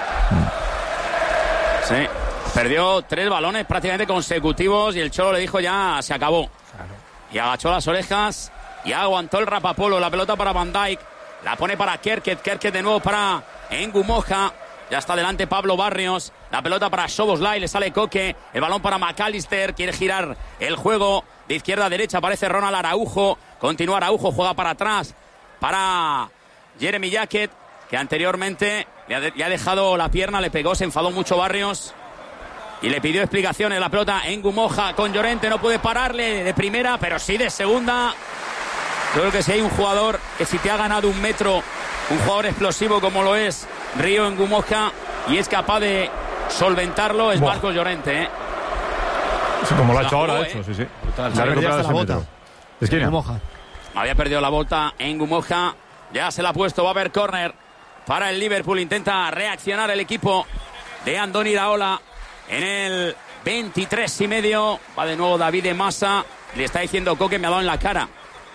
Sí, perdió 3 balones prácticamente consecutivos y el Cholo le dijo ya se acabó. Claro. Y agachó las orejas y aguantó el rapapolo. La pelota para Van Dijk, la pone para Kerket de nuevo para Ngumoja. Ya está delante Pablo Barrios. La pelota para Szoboszlai, le sale Koke. El balón para McAllister. Quiere girar el juego de izquierda a derecha. Aparece Ronald Araujo. Continúa Araujo, juega para atrás. Para Jeremy Jacket, que anteriormente le ha dejado la pierna, le pegó, se enfadó mucho Barrios. Y le pidió explicaciones. La pelota en Ngumoja con Llorente. No puede pararle de primera, pero sí de segunda. Yo creo que si hay un jugador que si te ha ganado 1 metro, un jugador explosivo como lo es Río Ngumoja, y es capaz de solventarlo, es Marcos Llorente, ¿eh? Sí, como lo ha hecho ahora, de hecho, sí. Se ha recuperado esa bota. Ngumoja. Había perdido la bota en Ngumoja. Ya se la ha puesto, va a haber córner para el Liverpool. Intenta reaccionar el equipo de Andoni Iraola en el 23,5. Va de nuevo David de Massa. Le está diciendo Koke, me ha dado en la cara.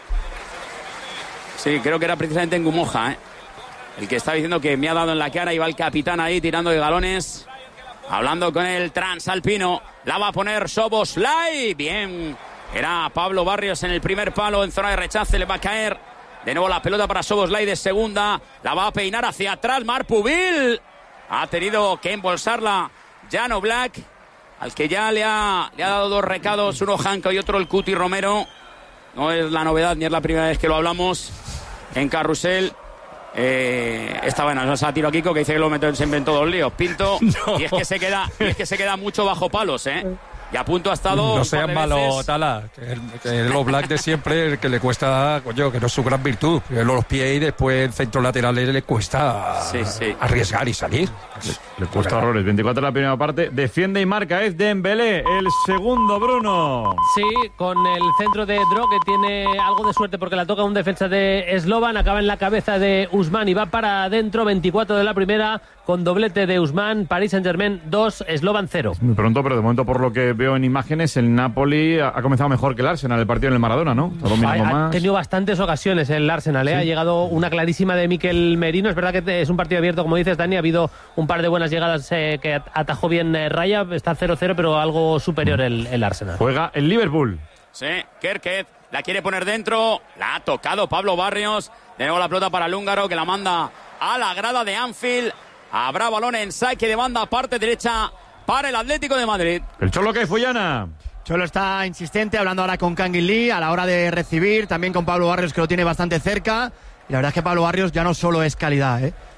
Sí, creo que era precisamente en Ngumoja, ¿eh? El que está diciendo que me ha dado en la cara. Y va el capitán ahí tirando de galones, hablando con el transalpino. La va a poner Szoboszlai. Bien, era Pablo Barrios en el primer palo, en zona de rechace, le va a caer de nuevo la pelota para Szoboszlai de segunda. La va a peinar hacia atrás Marpubil. Ha tenido que embolsarla Jan Oblak, al que ya le ha dado 2 recados, uno Janko y otro el Cuti Romero. No es la novedad ni es la primera vez que lo hablamos en Carrusel. Esta buena, se ha tirado a Kiko, que dice que lo metió, se inventó 2 líos. Pinto, no. y es que se queda mucho bajo palos, y a punto ha estado. No seas malo, Tala. El Oblak de siempre, el que le cuesta, coño, que no es su gran virtud. Los pies y después el centro lateral le cuesta arriesgar y salir. Le cuesta horrores. 24 la primera parte. Defiende y marca es Dembélé. El segundo, Bruno. Sí, con el centro de Dro, que tiene algo de suerte porque la toca un defensa de Slovan. Acaba en la cabeza de Usman y va para adentro. 24 de la primera, con doblete de Usman. Paris Saint-Germain 2, Slovan 0. Muy pronto, pero de momento, por lo que veo en imágenes, el Napoli ha comenzado mejor que el Arsenal, el partido en el Maradona, ¿no? Ha tenido bastantes ocasiones el Arsenal, ¿eh? Sí. Ha llegado una clarísima de Mikel Merino. Es verdad que es un partido abierto, como dices, Dani. Ha habido un par de buenas llegadas que atajó bien Raya. Está 0-0, pero algo superior el Arsenal. Juega el Liverpool. Sí, Kerket la quiere poner dentro. La ha tocado Pablo Barrios. De nuevo la pelota para el húngaro, que la manda a la grada de Anfield. Habrá balón en saque de banda, parte derecha para el Atlético de Madrid. El Cholo, que es Fuyana. Cholo está insistente, hablando ahora con Kangin Lee a la hora de recibir, también con Pablo Barrios, que lo tiene bastante cerca. Y la verdad es que Pablo Barrios ya no solo es calidad,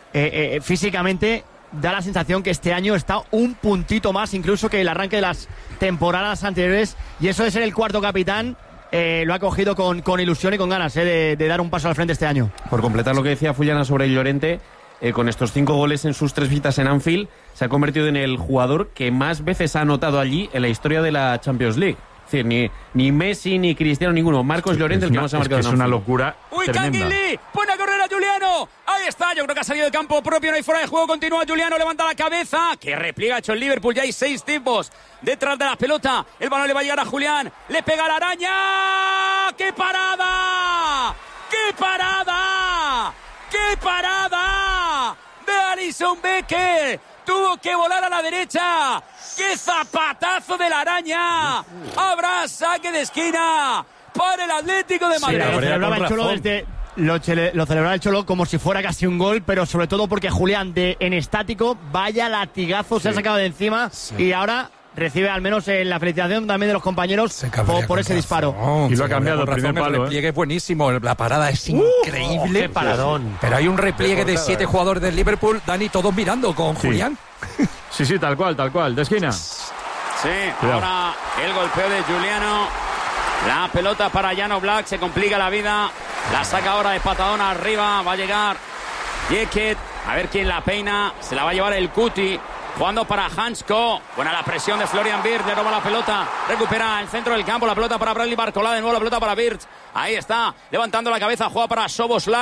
físicamente da la sensación que este año está un puntito más incluso que el arranque de las temporadas anteriores, y eso de ser el cuarto capitán lo ha cogido con ilusión y con ganas de dar un paso al frente este año. Por completar lo que decía Fuyana sobre Llorente, con estos 5 goles en sus 3 visitas en Anfield, se ha convertido en el jugador que más veces ha anotado allí en la historia de la Champions League. Es decir, ni Messi ni Cristiano, ninguno. Marcos Llorente, el que más ha marcado en Anfield. Es una locura tremenda. Kangin Lee pone a correr a Juliano. Ahí está, yo creo que ha salido de campo propio, no hay fuera de juego. Continúa Juliano, levanta la cabeza. Que repliega ha hecho el Liverpool. Ya hay 6 tipos detrás de la pelota. El balón le va a llegar a Julián. Le pega a la araña. ¡Qué parada! ¡Qué parada! ¡Qué parada! De Alisson Becker. Tuvo que volar a la derecha. ¡Qué zapatazo de la araña! Habrá saque de esquina para el Atlético de Madrid. Sí, lo celebraba el Cholo lo celebraba el Cholo como si fuera casi un gol, pero sobre todo porque Julián en estático, vaya latigazo, se ha sacado de encima y ahora recibe al menos la felicitación también de los compañeros por ese disparo. Y lo ha cambiado el primer palo. El repliegue es buenísimo, la parada es increíble. ¡Qué paradón! Pero hay un repliegue de 7 jugadores del Liverpool, Dani, todos mirando con Julián. Sí, tal cual, de esquina. Sí, ahora el golpeo de Juliano. La pelota para Jan Oblak, se complica la vida. La saca ahora de patadón arriba, va a llegar Jeket. A ver quién la peina, se la va a llevar el Cuti. Jugando para Hansko. Buena la presión de Florian Wirtz. Le roba la pelota. Recupera el centro del campo. La pelota para Bradley Barcola. De nuevo la pelota para Wirtz. Ahí está. Levantando la cabeza. Juega para Szoboszlai,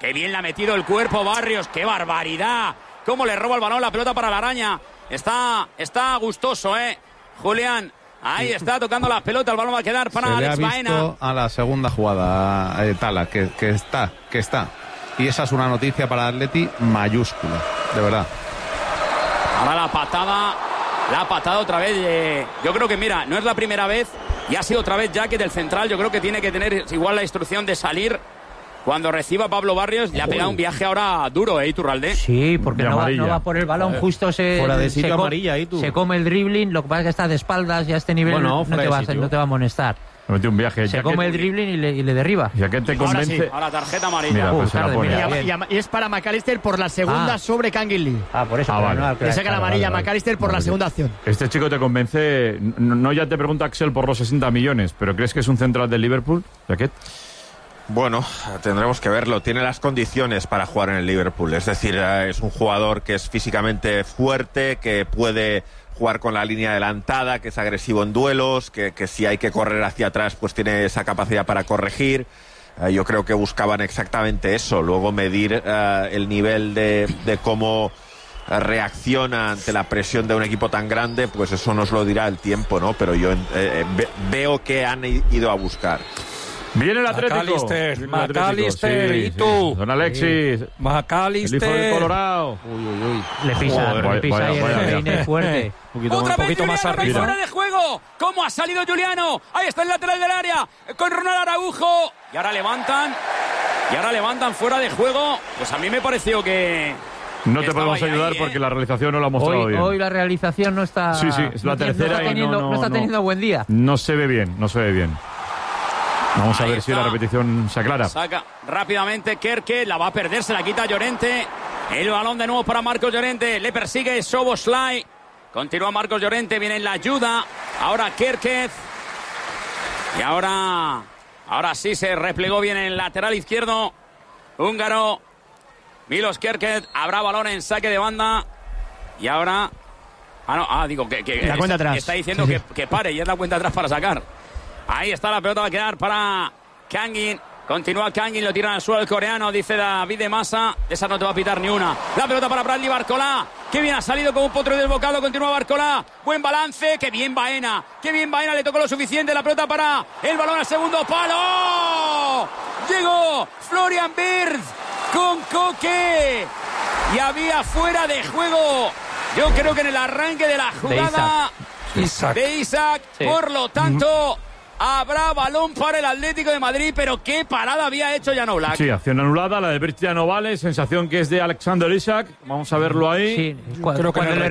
Qué bien le ha metido el cuerpo Barrios. ¡Qué barbaridad! Cómo le roba el balón, la pelota para la araña. Está gustoso, Julián. Ahí está tocando la pelota. El balón va a quedar para Alex Baena. Se le ha visto a la segunda jugada, Tala, que está. Y esa es una noticia para Atleti mayúscula, de verdad. Ahora la patada otra vez. Yo creo que, mira, no es la primera vez. Y ha sido otra vez Jaque del central. Yo creo que tiene que tener igual la instrucción de salir cuando reciba Pablo Barrios. Le ha pegado un viaje ahora duro, Iturralde. Sí, porque no va por el balón. Justo fuera de sitio amarilla, se come el dribbling. Lo que pasa es que está de espaldas y a este nivel no te va a amonestar. Mete un viaje. Se come el dribbling y le derriba. ¿Y a qué te convence? Ahora sí, ahora tarjeta amarilla. Mira, pues y es para McAllister por la segunda sobre Kangin Lee. Por eso. Vale. Le saca la amarilla a McAllister por la segunda acción. Este chico te convence. No ya te pregunta Axel por los 60 millones, pero ¿crees que es un central del Liverpool, Jaquet? Bueno, tendremos que verlo. Tiene las condiciones para jugar en el Liverpool. Es decir, es un jugador que es físicamente fuerte, que puede jugar con la línea adelantada, que es agresivo en duelos, que si hay que correr hacia atrás, pues tiene esa capacidad para corregir. Yo creo que buscaban exactamente eso. Luego medir el nivel de cómo reacciona ante la presión de un equipo tan grande, pues eso nos lo dirá el tiempo, ¿no? Pero yo veo que han ido a buscar. Viene el Atlético. McAllister, ¿y tú? Don Alexis. McAllister. El hijo de Colorado. Le pisa y el reine fuerte. Otra vez poquito más arriba. Fuera de juego. ¿Cómo ha salido Juliano? Ahí está el lateral del área. Con Ronald Araujo. Y ahora levantan fuera de juego. Pues a mí me pareció que... No te podemos ayudar porque la realización no la ha mostrado bien. Hoy la realización no está... Sí, es la tercera no está teniendo buen día. No se ve bien. Vamos a ver si la repetición se aclara. Saca rápidamente Kerke, la va a perder, se la quita Llorente. El balón de nuevo para Marcos Llorente, le persigue Szoboszlai. Continúa Marcos Llorente, viene en la ayuda. Ahora Kerke. Y ahora sí se replegó bien en el lateral izquierdo. Húngaro. Milos Kerke, habrá balón en saque de banda. Y ahora... digo que la cuenta atrás. Está diciendo que pare y es la cuenta atrás para sacar. Ahí está, la pelota va a quedar para Kangin. Continúa Kangin, lo tiran al suelo el coreano, dice David de Masa. Esa no te va a pitar ni una. La pelota para Bradley Barcolá. Qué bien ha salido con un potro desbocado. Continúa Barcolá. Buen balance. Qué bien Baena. Le tocó lo suficiente. La pelota para el balón al segundo palo. Llegó Florian Wirtz con Coque. Y había fuera de juego. Yo creo que en el arranque de la jugada de Isaac. Sí. Por lo tanto... Habrá balón para el Atlético de Madrid, pero qué parada había hecho Jan Oblak. Sí, acción anulada, la de Virgil no vale, sensación que es de Alexander Isak. Vamos a verlo ahí. Sí, creo que cuando le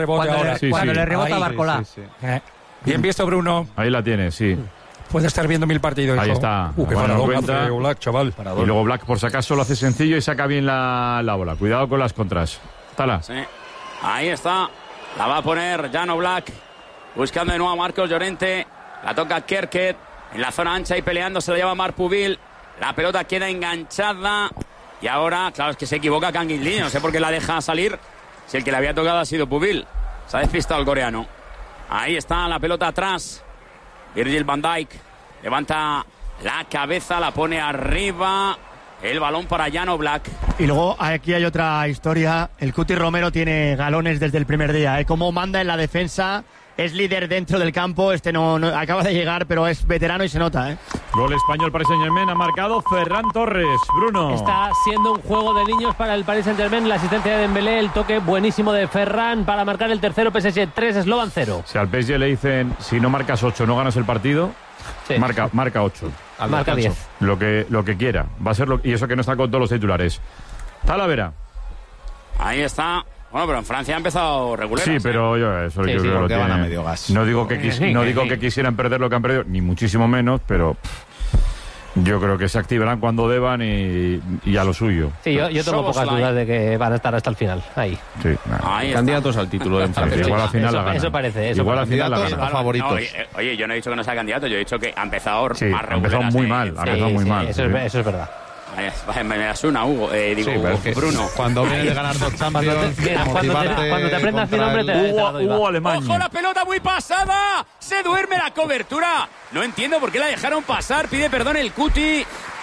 rebota a Barcolá. Bien visto, Bruno. Ahí la tiene, sí. Puede estar viendo 1000 partidos. Ahí está. Qué paradón hace Oblak, chaval. Y luego Black, por si acaso, lo hace sencillo y saca bien la bola. Cuidado con las contras. Tala. Sí. Ahí está. La va a poner Jan Oblak. Buscando de nuevo a Marcos Llorente. La toca Kerket en la zona ancha y peleando, se la lleva Marc Pubil. La pelota queda enganchada. Y ahora, claro, es que se equivoca Kangin Lee. No sé por qué la deja salir. Si el que le había tocado ha sido Pubil. Se ha despistado el coreano. Ahí está la pelota atrás. Virgil van Dijk levanta la cabeza, la pone arriba. El balón para Jan Oblak. Y luego aquí hay otra historia. El Cuti Romero tiene galones desde el primer día. Cómo manda en la defensa. Es líder dentro del campo, no acaba de llegar, pero es veterano y se nota, Gol español Paris Saint-Germain, ha marcado Ferran Torres. Bruno. Está siendo un juego de niños para el Paris Saint-Germain, la asistencia de Dembélé, el toque buenísimo de Ferran para marcar el tercero, PSG 3, Slovan 0. Si al PSG le dicen, si no marcas 8 no ganas el partido, sí. marca 8. Marca 10. Lo que quiera, va a ser y eso que no está con todos los titulares. Talavera. Ahí está. Bueno, pero en Francia ha empezado regular. Sí, pero yo creo que van a medio gas. No digo que quisieran perder lo que han perdido, ni muchísimo menos, pero yo creo que se activarán cuando deban y a lo suyo. Sí, yo tengo pocas dudas de que van a estar hasta el final. Ahí. Sí, candidatos al título en Francia. Igual al final la ganan. Eso parece. Igual al final la ganan. Favoritos. Oye, yo no he dicho que no sea candidato, yo he dicho que ha empezado más regular. Ha empezado muy mal. Eso es verdad. Me das una, Hugo. Bruno. Cuando viene de ganar 2 Champions, cuando te aprendas mi nombre, Hugo Alemán. ¡Ojo, la pelota muy pasada! ¡Se duerme la cobertura! No entiendo por qué la dejaron pasar. Pide perdón el Cuti.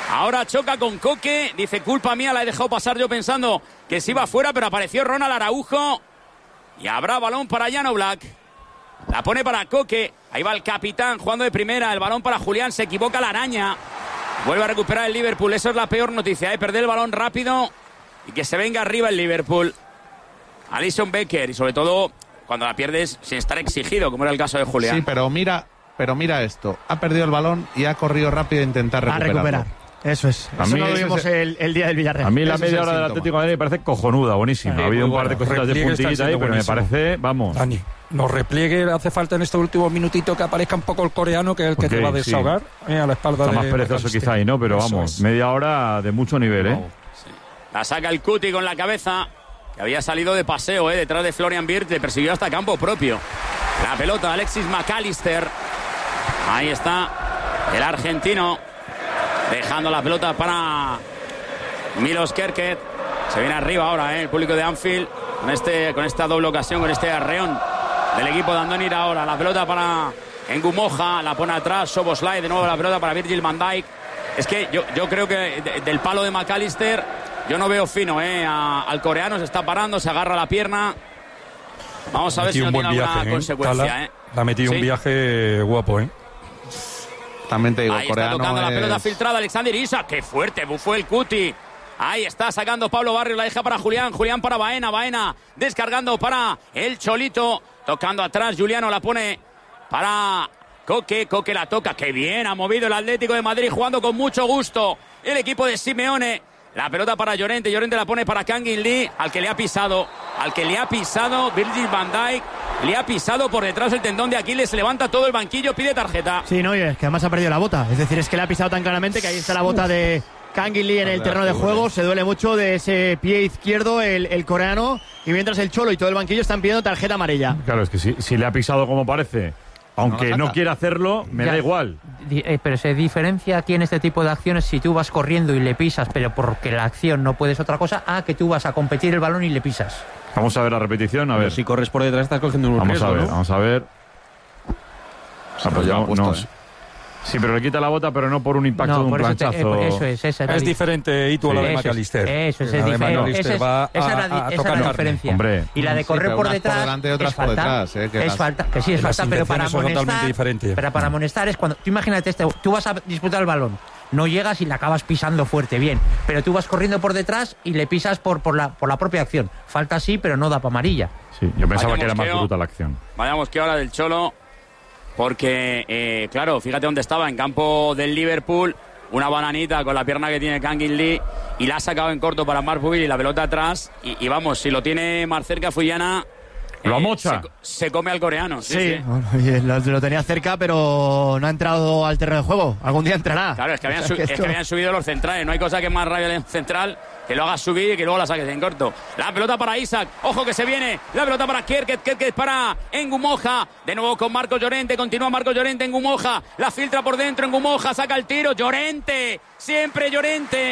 Ahora choca con Koke. Dice, culpa mía, la he dejado pasar yo pensando que se iba fuera, pero apareció Ronald Araujo. Y habrá balón para Jan Oblak. La pone para Koke. Ahí va el capitán jugando de primera. El balón para Julián. Se equivoca la araña. Vuelve a recuperar el Liverpool. Eso es la peor noticia, perder el balón rápido y que se venga arriba el Liverpool. Alisson Becker, y sobre todo cuando la pierdes sin estar exigido, como era el caso de Julián. Sí, pero mira esto. Ha perdido el balón y ha corrido rápido a intentar recuperarlo. A recuperar. Eso es. Eso no lo vimos el día del Villarreal. A mí la media hora del Atlético de Madrid me parece cojonuda, buenísima. Ha habido un par de cositas de puntillita ahí, pero me parece, vamos. Dani, nos repliegue, hace falta en este último minutito que aparezca un poco el coreano, que es el que te va a desahogar a la espalda. Está más perezoso quizá ahí, ¿no? Pero eso vamos, media hora de mucho nivel, Sí. La saca el Cuti con la cabeza, que había salido de paseo, detrás de Florian Wirtz, le persiguió hasta campo propio. La pelota, Alexis McAllister. Ahí está el argentino, dejando la pelota para Milos Kerkez. Se viene arriba ahora, el público de Anfield, con esta doble ocasión, con este arreón del equipo de Andoni Iraola. La pelota para Ngumoja, la pone atrás Szoboszlai, de nuevo la pelota para Virgil van Dijk. Es que yo creo que del palo de McAllister yo no veo fino, al coreano, se está parando, se agarra la pierna. Vamos a ver si no tiene alguna consecuencia. Le ha metido un viaje guapo, También te digo, ahí coreano está tocando la pelota filtrada Alexander Isak. Qué fuerte fue el Cuti. Ahí está sacando Pablo Barrios, la deja para Julián. Julián para Baena descargando para el Cholito. Tocando atrás, Juliano la pone para Koke. Koke la toca. Qué bien ha movido el Atlético de Madrid, jugando con mucho gusto el equipo de Simeone. La pelota para Llorente. Llorente la pone para Kangin Lee, al que le ha pisado Virgil van Dijk. Le ha pisado por detrás el tendón de Aquiles. Se levanta todo el banquillo, pide tarjeta. Sí, no, y es que además ha perdido la bota. Es decir, es que le ha pisado tan claramente que ahí está la bota de Kangin Lee en el terreno de juego. Se duele mucho de ese pie izquierdo el coreano. Y mientras el Cholo y todo el banquillo están pidiendo tarjeta amarilla. Claro, es que si le ha pisado como parece, aunque no quiera hacerlo, me da igual. Pero se diferencia aquí en este tipo de acciones si tú vas corriendo y le pisas, pero porque la acción no puedes otra cosa, a que tú vas a competir el balón y le pisas. Vamos a ver la repetición, a ver. Si corres por detrás estás cogiendo un riesgo, ¿no? Vamos a ver. Sí, pero le quita la bota, pero no por un impacto de un planchazo. Es diferente, Itu, a la de McAllister. Eso es diferente. Esa es la diferencia. Hombre. Y la de correr por detrás es falta. Es falta, que sí es falta, pero para amonestar es cuando... Tú imagínate, tú vas a disputar el balón, no llegas y la acabas pisando fuerte, bien, pero tú vas corriendo por detrás y le pisas por la propia acción. Falta sí, pero no da para amarilla. Sí, yo pensaba que era más bruta la acción. Vayamos que ahora del Cholo, porque, claro, fíjate dónde estaba, en campo del Liverpool, una bananita con la pierna que tiene Kangin Lee, y la ha sacado en corto para Marc Pubil y la pelota atrás, y vamos, si lo tiene más cerca Fullana... Lo amocha. Se come al coreano. Sí. Bueno, lo tenía cerca, pero no ha entrado al terreno de juego. Algún día entrará. Claro, es que habían subido los centrales. No hay cosa que más rabia del central que lo hagas subir y que luego la saques en corto. La pelota para Isak. Ojo que se viene. La pelota para Kerkez. Kerkez para Ngumoja. De nuevo con Marcos Llorente. Continúa Marcos Llorente. Ngumoja. La filtra por dentro. Ngumoja saca el tiro. Llorente. Siempre Llorente.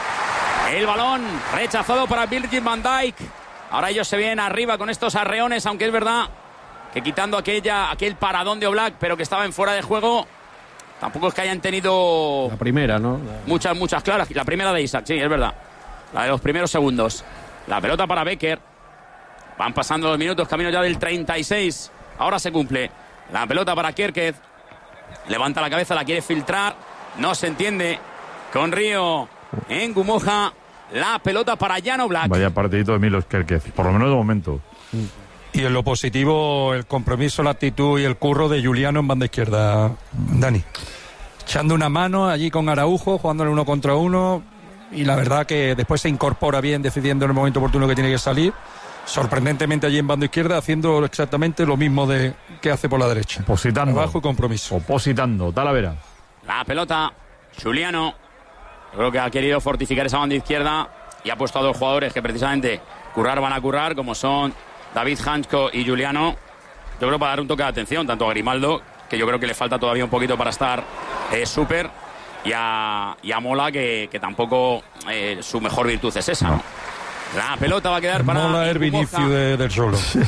El balón rechazado para Virgil van Dijk. Ahora ellos se vienen arriba con estos arreones, aunque es verdad que quitando aquel paradón de Oblak, pero que estaba en fuera de juego, tampoco es que hayan tenido... La primera, ¿no? Muchas claras. La primera de Isak, sí, es verdad. La de los primeros segundos. La pelota para Becker. Van pasando los minutos, camino ya del 36. Ahora se cumple. La pelota para Kerkez. Levanta la cabeza, la quiere filtrar. No se entiende. Con Río en Ngumoja. La pelota para Jan Oblak. Vaya partidito de Milos Kerkez, por lo menos de momento. Y en lo positivo, el compromiso, la actitud y el curro de Juliano en banda izquierda, Dani. Echando una mano allí con Araujo, jugándole 1 contra 1. Y la verdad que después se incorpora bien, decidiendo en el momento oportuno que tiene que salir. Sorprendentemente allí en banda izquierda, haciendo exactamente lo mismo que hace por la derecha. Opositando. Trabajo y compromiso. Opositando. Talavera. La pelota, Juliano. Yo creo que ha querido fortificar esa banda izquierda y ha puesto a 2 jugadores que precisamente van a currar, como son David Hansko y Juliano. Yo creo para dar un toque de atención, tanto a Grimaldo, que yo creo que le falta todavía un poquito para estar súper, y a Mola, que tampoco su mejor virtud es esa. No. La pelota va a quedar para Mola el Vinicius del Cholo. Sí.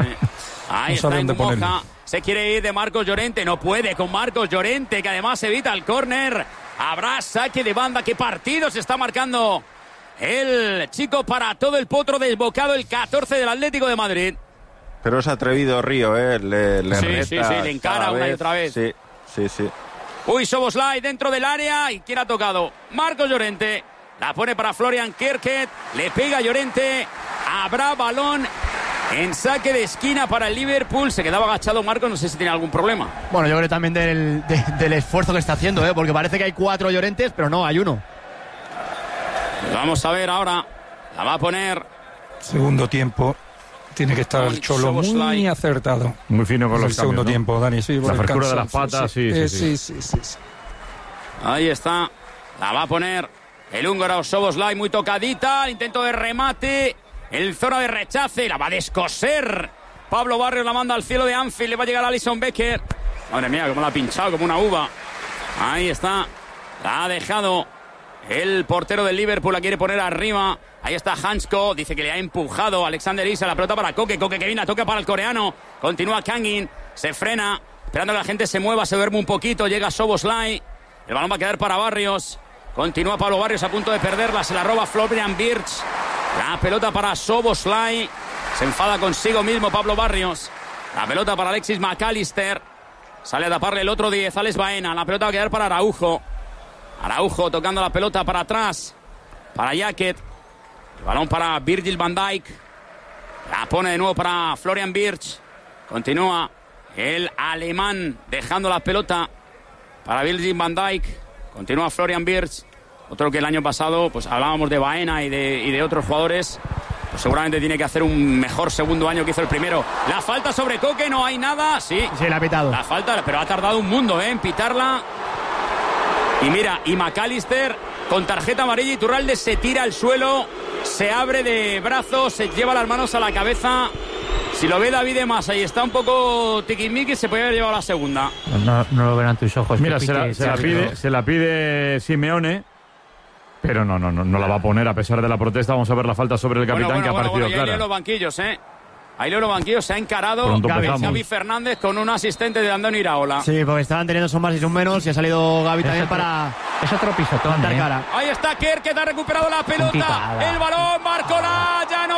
Ahí está Ngumoja. Se quiere ir de Marcos Llorente, no puede con Marcos Llorente, que además evita el córner. Habrá saque de banda. ¿Qué partido se está marcando el chico para todo el potro desbocado, el 14 del Atlético de Madrid? Pero es atrevido Río, le sí, le encara una y otra vez. Sí. Uy, Szoboszlai dentro del área. ¿Y quién ha tocado? Marcos Llorente. La pone para Florian Kirket. Le pega Llorente. Habrá balón en saque de esquina para el Liverpool. Se quedaba agachado Marcos. No sé si tiene algún problema. Bueno, yo creo también del esfuerzo que está haciendo, porque parece que hay 4 Llorentes, pero no, hay uno. Vamos a ver ahora. La va a poner. Segundo tiempo. Tiene que estar el Cholo muy acertado. Muy fino con los cambios, segundo tiempo, Dani. Sí, la frescura de las patas, sí. Ahí está. La va a poner el húngaro Szoboszlai, muy tocadita. Intento de remate. El zona de rechace. La va a descoser. Pablo Barrios la manda al cielo de Anfield. Le va a llegar Alisson Becker. Madre mía, cómo la ha pinchado, como una uva. Ahí está. La ha dejado el portero del Liverpool. La quiere poner arriba. Ahí está Hansko, dice que le ha empujado Alexander Isak, la pelota para Koke que viene a toque para el coreano. Continúa Kangin, se frena, esperando que la gente se mueva, se duerme un poquito. Llega Szoboszlai, el balón va a quedar para Barrios. Continúa Pablo Barrios a punto de perderla, se la roba Florian Wirtz. La pelota para Szoboszlai, se enfada consigo mismo Pablo Barrios. La pelota para Alexis McAllister, sale a taparle el otro 10, Alex Baena. La pelota va a quedar para Araujo. Araujo tocando la pelota para atrás, para Jacket. El balón para Virgil van Dijk. La pone de nuevo para Florian Wirtz. Continúa el alemán dejando la pelota para Virgil van Dijk. Continúa Florian Wirtz. Otro que el año pasado pues hablábamos de Baena y de otros jugadores. Pues seguramente tiene que hacer un mejor segundo año que hizo el primero. La falta sobre Koke, no hay nada. Sí, la ha pitado. La falta, pero ha tardado un mundo en pitarla. Y mira, y McAllister con tarjeta amarilla. Iturralde se tira al suelo, se abre de brazos, se lleva las manos a la cabeza. Si lo ve David de Masa y está un poco tiquismiquis, se puede haber llevado la segunda. No lo verán tus ojos. Mira, se la pide Simeone, pero no la va a poner a pesar de la protesta. Vamos a ver la falta sobre el capitán, que ha parecido clara. Ahí leo los banquillos, Ahí leo los banquillos, se ha encarado Gavi Fernández con un asistente de Andoni Iraola. Sí, porque estaban teniendo son más y son menos y ha salido Gavi también para... Es otro pisotón, cara. Ahí está Kerr, que ha recuperado la pelota. El balón, Marcolá, Jan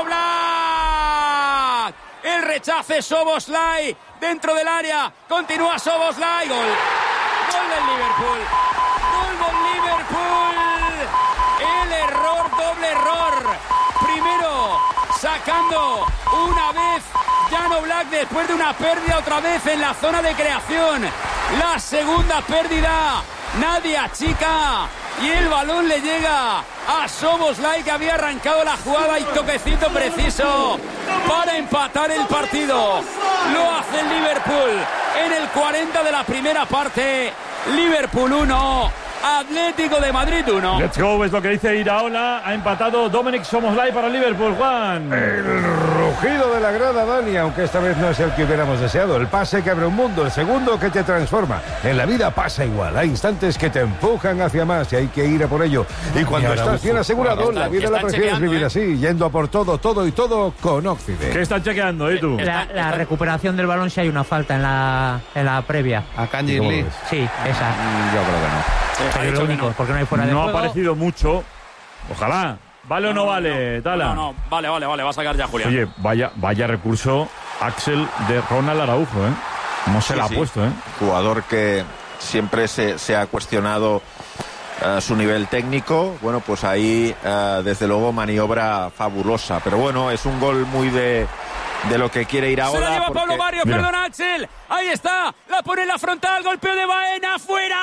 Oblak. El rechace, Szoboszlai dentro del área. Continúa Szoboszlai. Gol del Liverpool. Gol del Liverpool. El error, doble error. Primero sacando una vez Jan Oblak después de una pérdida otra vez en la zona de creación. La segunda pérdida, nadie achica y el balón le llega a Szoboszlai, que había arrancado la jugada, y toquecito preciso para empatar el partido. Lo hace el Liverpool en el 40 de la primera parte. Liverpool 1, Atlético de Madrid 1. Let's go, es lo que dice Iraola. Ha empatado Dominic Szoboszlai para el Liverpool, Juan. El rugido de la grada, Dani, aunque esta vez no es el que hubiéramos deseado. El pase que abre un mundo, el segundo que te transforma. En la vida pasa igual. Hay instantes que te empujan hacia más y hay que ir a por ello. Y cuando estás bien asegurado, la vida la prefieres vivir así, yendo a por todo y todo con Occident. ¿Qué están chequeando, tú? La recuperación del balón, si hay una falta en la previa. ¿A Kanji Lee? Sí, esa. Yo creo que no. Pero lo único, porque no hay fuera de juego. juego. Ha aparecido mucho. Ojalá. ¿Vale o no vale, Tala? No, vale, va a sacar ya Julián. Oye, vaya recurso Axel de Ronald Araujo, ¿Cómo se la ha puesto, Jugador que siempre se ha cuestionado su nivel técnico. Bueno, pues ahí, desde luego, maniobra fabulosa. Pero bueno, es un gol muy de lo que quiere ir ahora. Se la lleva Pablo Barrios, perdona Axel. Ahí está, la pone en la frontal, golpeo de Baena, fuera.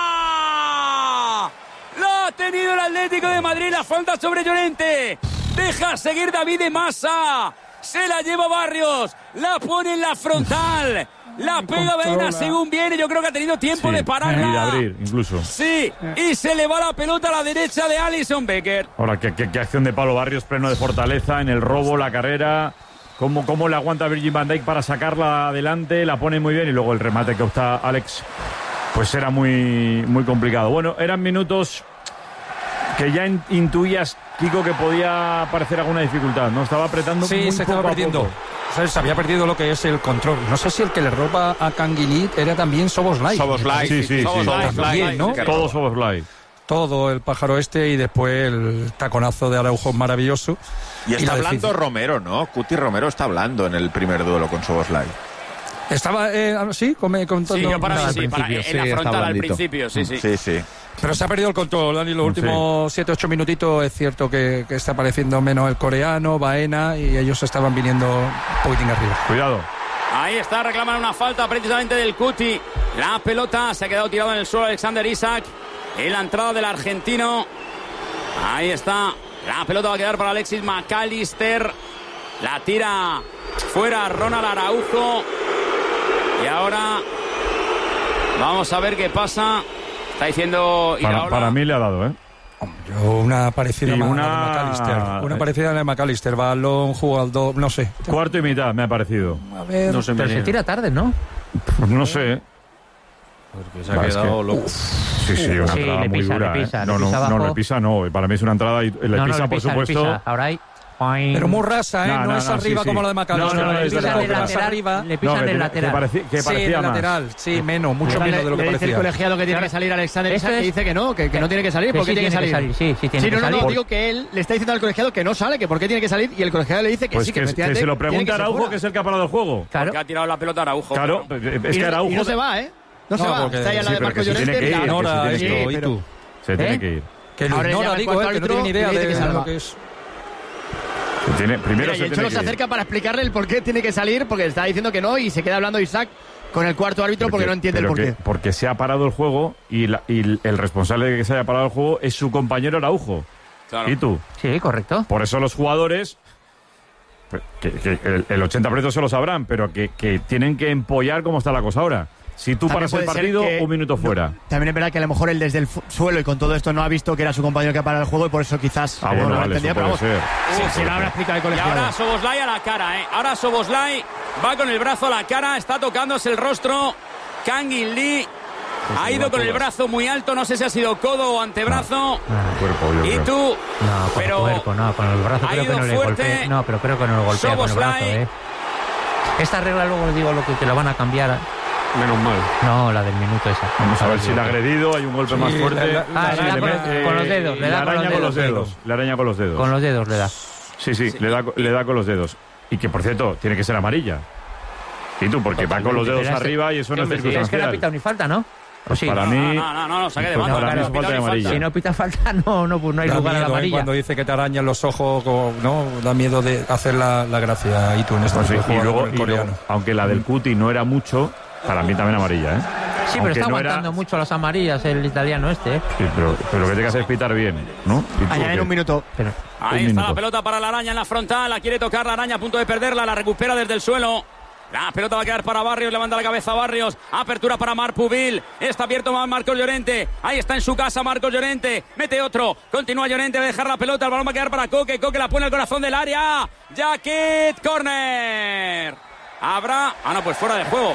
Lo ha tenido el Atlético de Madrid, la falta sobre Llorente. Deja seguir David de Masa. Se la lleva Barrios, la pone en la frontal. La pega Baena según viene. Yo creo que ha tenido tiempo de pararla. Y de abrir, incluso. Sí, y se le va la pelota a la derecha de Alisson Becker. Ahora, qué acción de Pablo Barrios, pleno de fortaleza en el robo, la carrera. Cómo le aguanta Virgil van Dijk para sacarla adelante, la pone muy bien, y luego el remate que opta Alex, pues era muy, muy complicado. Bueno, eran minutos que ya intuías, Kiko, que podía parecer alguna dificultad, ¿no? Estaba apretando muy se estaba poco a perdiendo. poco. ¿sabes? Había perdido lo que es el control. No sé si el que le roba a Canguilí era también Szoboszlai. Szoboszlai, sí. También, ¿no? Todo Szoboszlai. Todo el pájaro y después el taconazo de Araujo maravilloso. Y está hablando Romero, ¿no? Cuti Romero está hablando en el primer duelo con Szoboszlai. Estaba, sí, comentando. Sí, yo para mí sí, en la frontal al principio, sí. Pero se ha perdido el control, Dani, los últimos 7-8 minutitos. Es cierto que está apareciendo menos el coreano, Baena, y ellos estaban viniendo un poquitín arriba. Cuidado. Ahí está, reclaman una falta precisamente del Cuti. La pelota se ha quedado tirado en el suelo Alexander Isak. En la entrada del argentino. Ahí está. La pelota va a quedar para Alexis McAllister. La tira fuera Ronald Araujo. Y ahora vamos a ver qué pasa. Está diciendo Iraola. Para mí le ha dado, ¿eh? Una parecida a la de McAllister. Una parecida a la de McAllister. Balón, jugador, no sé. Cuarto y mitad me ha parecido. A ver, no sé, pero se tira tarde, ¿no? Pues no sé. Porque se ha quedado loco. Sí, una entrada muy dura. No, le pisa, no. Para mí es una entrada y le pisa, por supuesto. Ahora hay... Pero muy rasa, ¿eh? No es arriba como la de McAllister. Le pisan el lateral. Que parecía más. Lateral, sí, menos, mucho menos de lo que parecía. Dice el colegiado que tiene que salir Alexander Isak, que dice que no tiene que salir. ¿Por qué tiene que salir? Sí, tiene que salir. No, digo que él le está diciendo al colegiado que no sale, que por qué tiene que salir, y el colegiado le dice que sí, que efectivamente. Que se lo pregunta Araujo, que es el que ha parado el juego. Claro. Que ha tirado la pelota Araujo. Claro, es que Araujo. Y no se va, ¿eh? No se va. Está ya la de Marcos Llorente. Ahora esto, ¿y tú? Se tiene que ir. Que lo ignora, digo, que no tiene ni idea de lo que es. Primero el Cholo se acerca para explicarle el por qué tiene que salir, porque está diciendo que no, y se queda hablando Isak con el cuarto árbitro porque no entiende el por qué. Porque se ha parado el juego y el responsable de que se haya parado el juego es su compañero Araujo. Claro. ¿Y tú? Sí, correcto. Por eso los jugadores, que el 80% se lo sabrán, pero que tienen que empollar cómo está la cosa ahora. Si tú paras el partido, un minuto fuera. También es verdad que a lo mejor él desde el suelo y con todo esto no ha visto que era su compañero que ha parado el juego y por eso quizás bueno, no lo vale, entendía, pero vamos. Si no habrá explicado el colegiado. Y ahora Szoboszlai a la cara, ¿eh? Ahora Szoboszlai va con el brazo a la cara, está tocándose el rostro. Kangin Lee ha ido con el brazo muy alto, no sé si ha sido codo o antebrazo. Y tú, pero con el brazo creo que no le golpea. No, pero creo que no lo golpea con el brazo, ¿eh? Esta regla luego les digo lo que lo van a cambiar. Menos mal. No, la del minuto esa. Vamos a ver si le ha agredido, hay un golpe más fuerte. Con los dedos. Le araña con los dedos. Le araña con los dedos. Con los dedos le da. Sí, le da con los dedos. Y que, por cierto, tiene que ser amarilla. ¿Y tú? Porque va con los dedos arriba y eso no es circunstancial. Es que no ha pitado ni falta, ¿no? Pues sí. Para mí... No, saque de mano. Para mí es falta de amarilla. Si no pita falta, no hay lugar a la amarilla. Cuando dice que te arañan los ojos, no da miedo de hacer la gracia. Y tú en este y luego, aunque la del Cuti no era mucho... Para mí también amarilla, ¿eh? Sí, pero está aguantando mucho las amarillas el italiano este, ¿eh? Sí, pero lo que tiene que hacer es pitar bien, ¿no? Añadir un minuto. Ahí está la pelota para la araña en la frontal. La quiere tocar la araña, a punto de perderla. La recupera desde el suelo. La pelota va a quedar para Barrios, levanta la cabeza Barrios. Apertura para Marc Pubil. Está abierto Marcos Llorente. Ahí está en su casa Marcos Llorente. Mete otro. Continúa Llorente, va a dejar la pelota. El balón va a quedar para Coque. Coque la pone al corazón del área. Jacket, corner. Habrá... no, pues fuera de juego.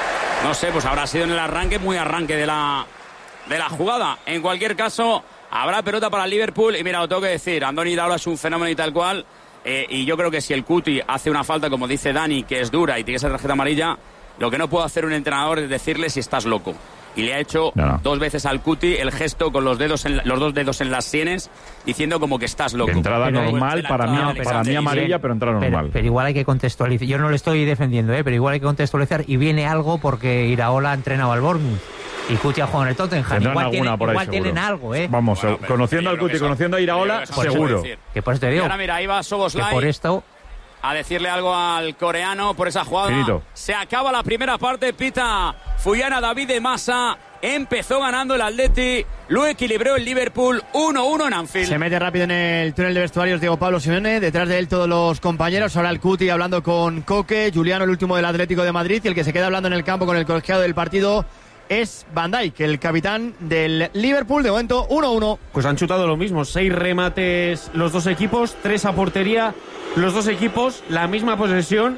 No sé, pues habrá sido en el arranque, muy arranque de la jugada. En cualquier caso, habrá pelota para el Liverpool. Y mira, lo tengo que decir, Andoni Iraola es un fenómeno y tal cual. Y yo creo que si el Cuti hace una falta, como dice Dani, que es dura y tiene esa tarjeta amarilla, lo que no puede hacer un entrenador es decirle si estás loco. Y le ha hecho 2 veces al Cuti el gesto con los 2 dedos en las sienes, diciendo como que estás loco. Entrada normal, para mí amarilla, pero entrada normal. Pero igual hay que contextualizar. Yo no le estoy defendiendo, pero igual hay que contextualizar. Y viene algo porque Iraola ha entrenado al Bournemouth y Cuti ha jugado en el Tottenham. Igual tienen algo, Vamos, conociendo al Cuti, conociendo a Iraola, seguro. Que por eso te digo. Y ahora mira, ahí va Szoboszlai. Que por esto... a decirle algo al coreano por esa jugada. Finito. Se acaba la primera parte, pita Fuyana David de Massa. Empezó ganando el Atleti, lo equilibró el Liverpool 1-1 en Anfield. Se mete rápido en el túnel de vestuarios Diego Pablo Simeone, detrás de él todos los compañeros. Ahora el Cuti hablando con Coque, Juliano el último del Atlético de Madrid, y el que se queda hablando en el campo con el colegiado del partido es Van Dijk, el capitán del Liverpool. De momento 1-1. Pues han chutado lo mismo, 6 remates los dos equipos, 3 a portería los dos equipos, la misma posesión,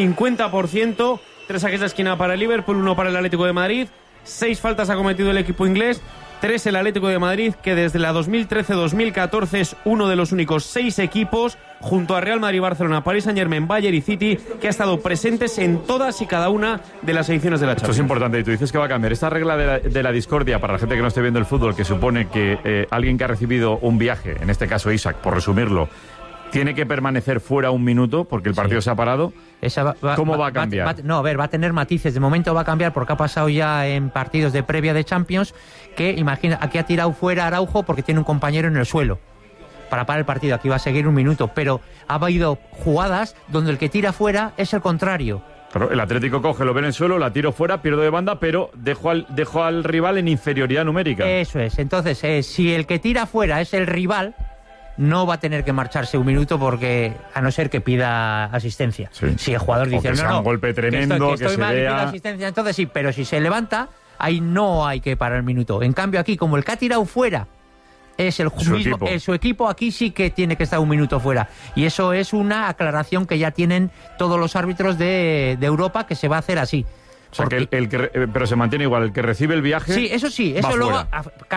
50%, 3 saques de esquina para el Liverpool, 1 para el Atlético de Madrid. 6 faltas ha cometido el equipo inglés, 3 el Atlético de Madrid, que desde la 2013-2014 es uno de los únicos 6 equipos junto a Real Madrid, Barcelona, Paris Saint-Germain, Bayern y City, que ha estado presentes en todas y cada una de las ediciones de la Champions. Esto es importante, y tú dices que va a cambiar. Esta regla de la discordia, para la gente que no esté viendo el fútbol, que supone que alguien que ha recibido un viaje, en este caso Isaac, por resumirlo, tiene que permanecer fuera un minuto porque el partido se ha parado. ¿Cómo va a cambiar? Va a tener matices. De momento va a cambiar porque ha pasado ya en partidos de previa de Champions que, imagina, aquí ha tirado fuera Araujo porque tiene un compañero en el suelo para parar el partido. Aquí va a seguir un minuto, pero ha habido jugadas donde el que tira fuera es el contrario. Pero el Atlético coge, lo ve en el suelo, la tiro fuera, pierdo de banda, pero dejo al rival en inferioridad numérica. Eso es. Entonces, si el que tira fuera es el rival, no va a tener que marcharse un minuto porque, a no ser que pida asistencia. Sí. Si el jugador dice, que sea un golpe tremendo, que estoy se mal, vea... y pido asistencia, entonces sí, pero si se levanta, ahí no hay que parar el minuto. En cambio aquí, como el que ha tirado fuera es su equipo, aquí sí que tiene que estar un minuto fuera. Y eso es una aclaración que ya tienen todos los árbitros de Europa, que se va a hacer así. O sea, pero se mantiene igual, el que recibe el viaje... Sí, eso sí, eso luego...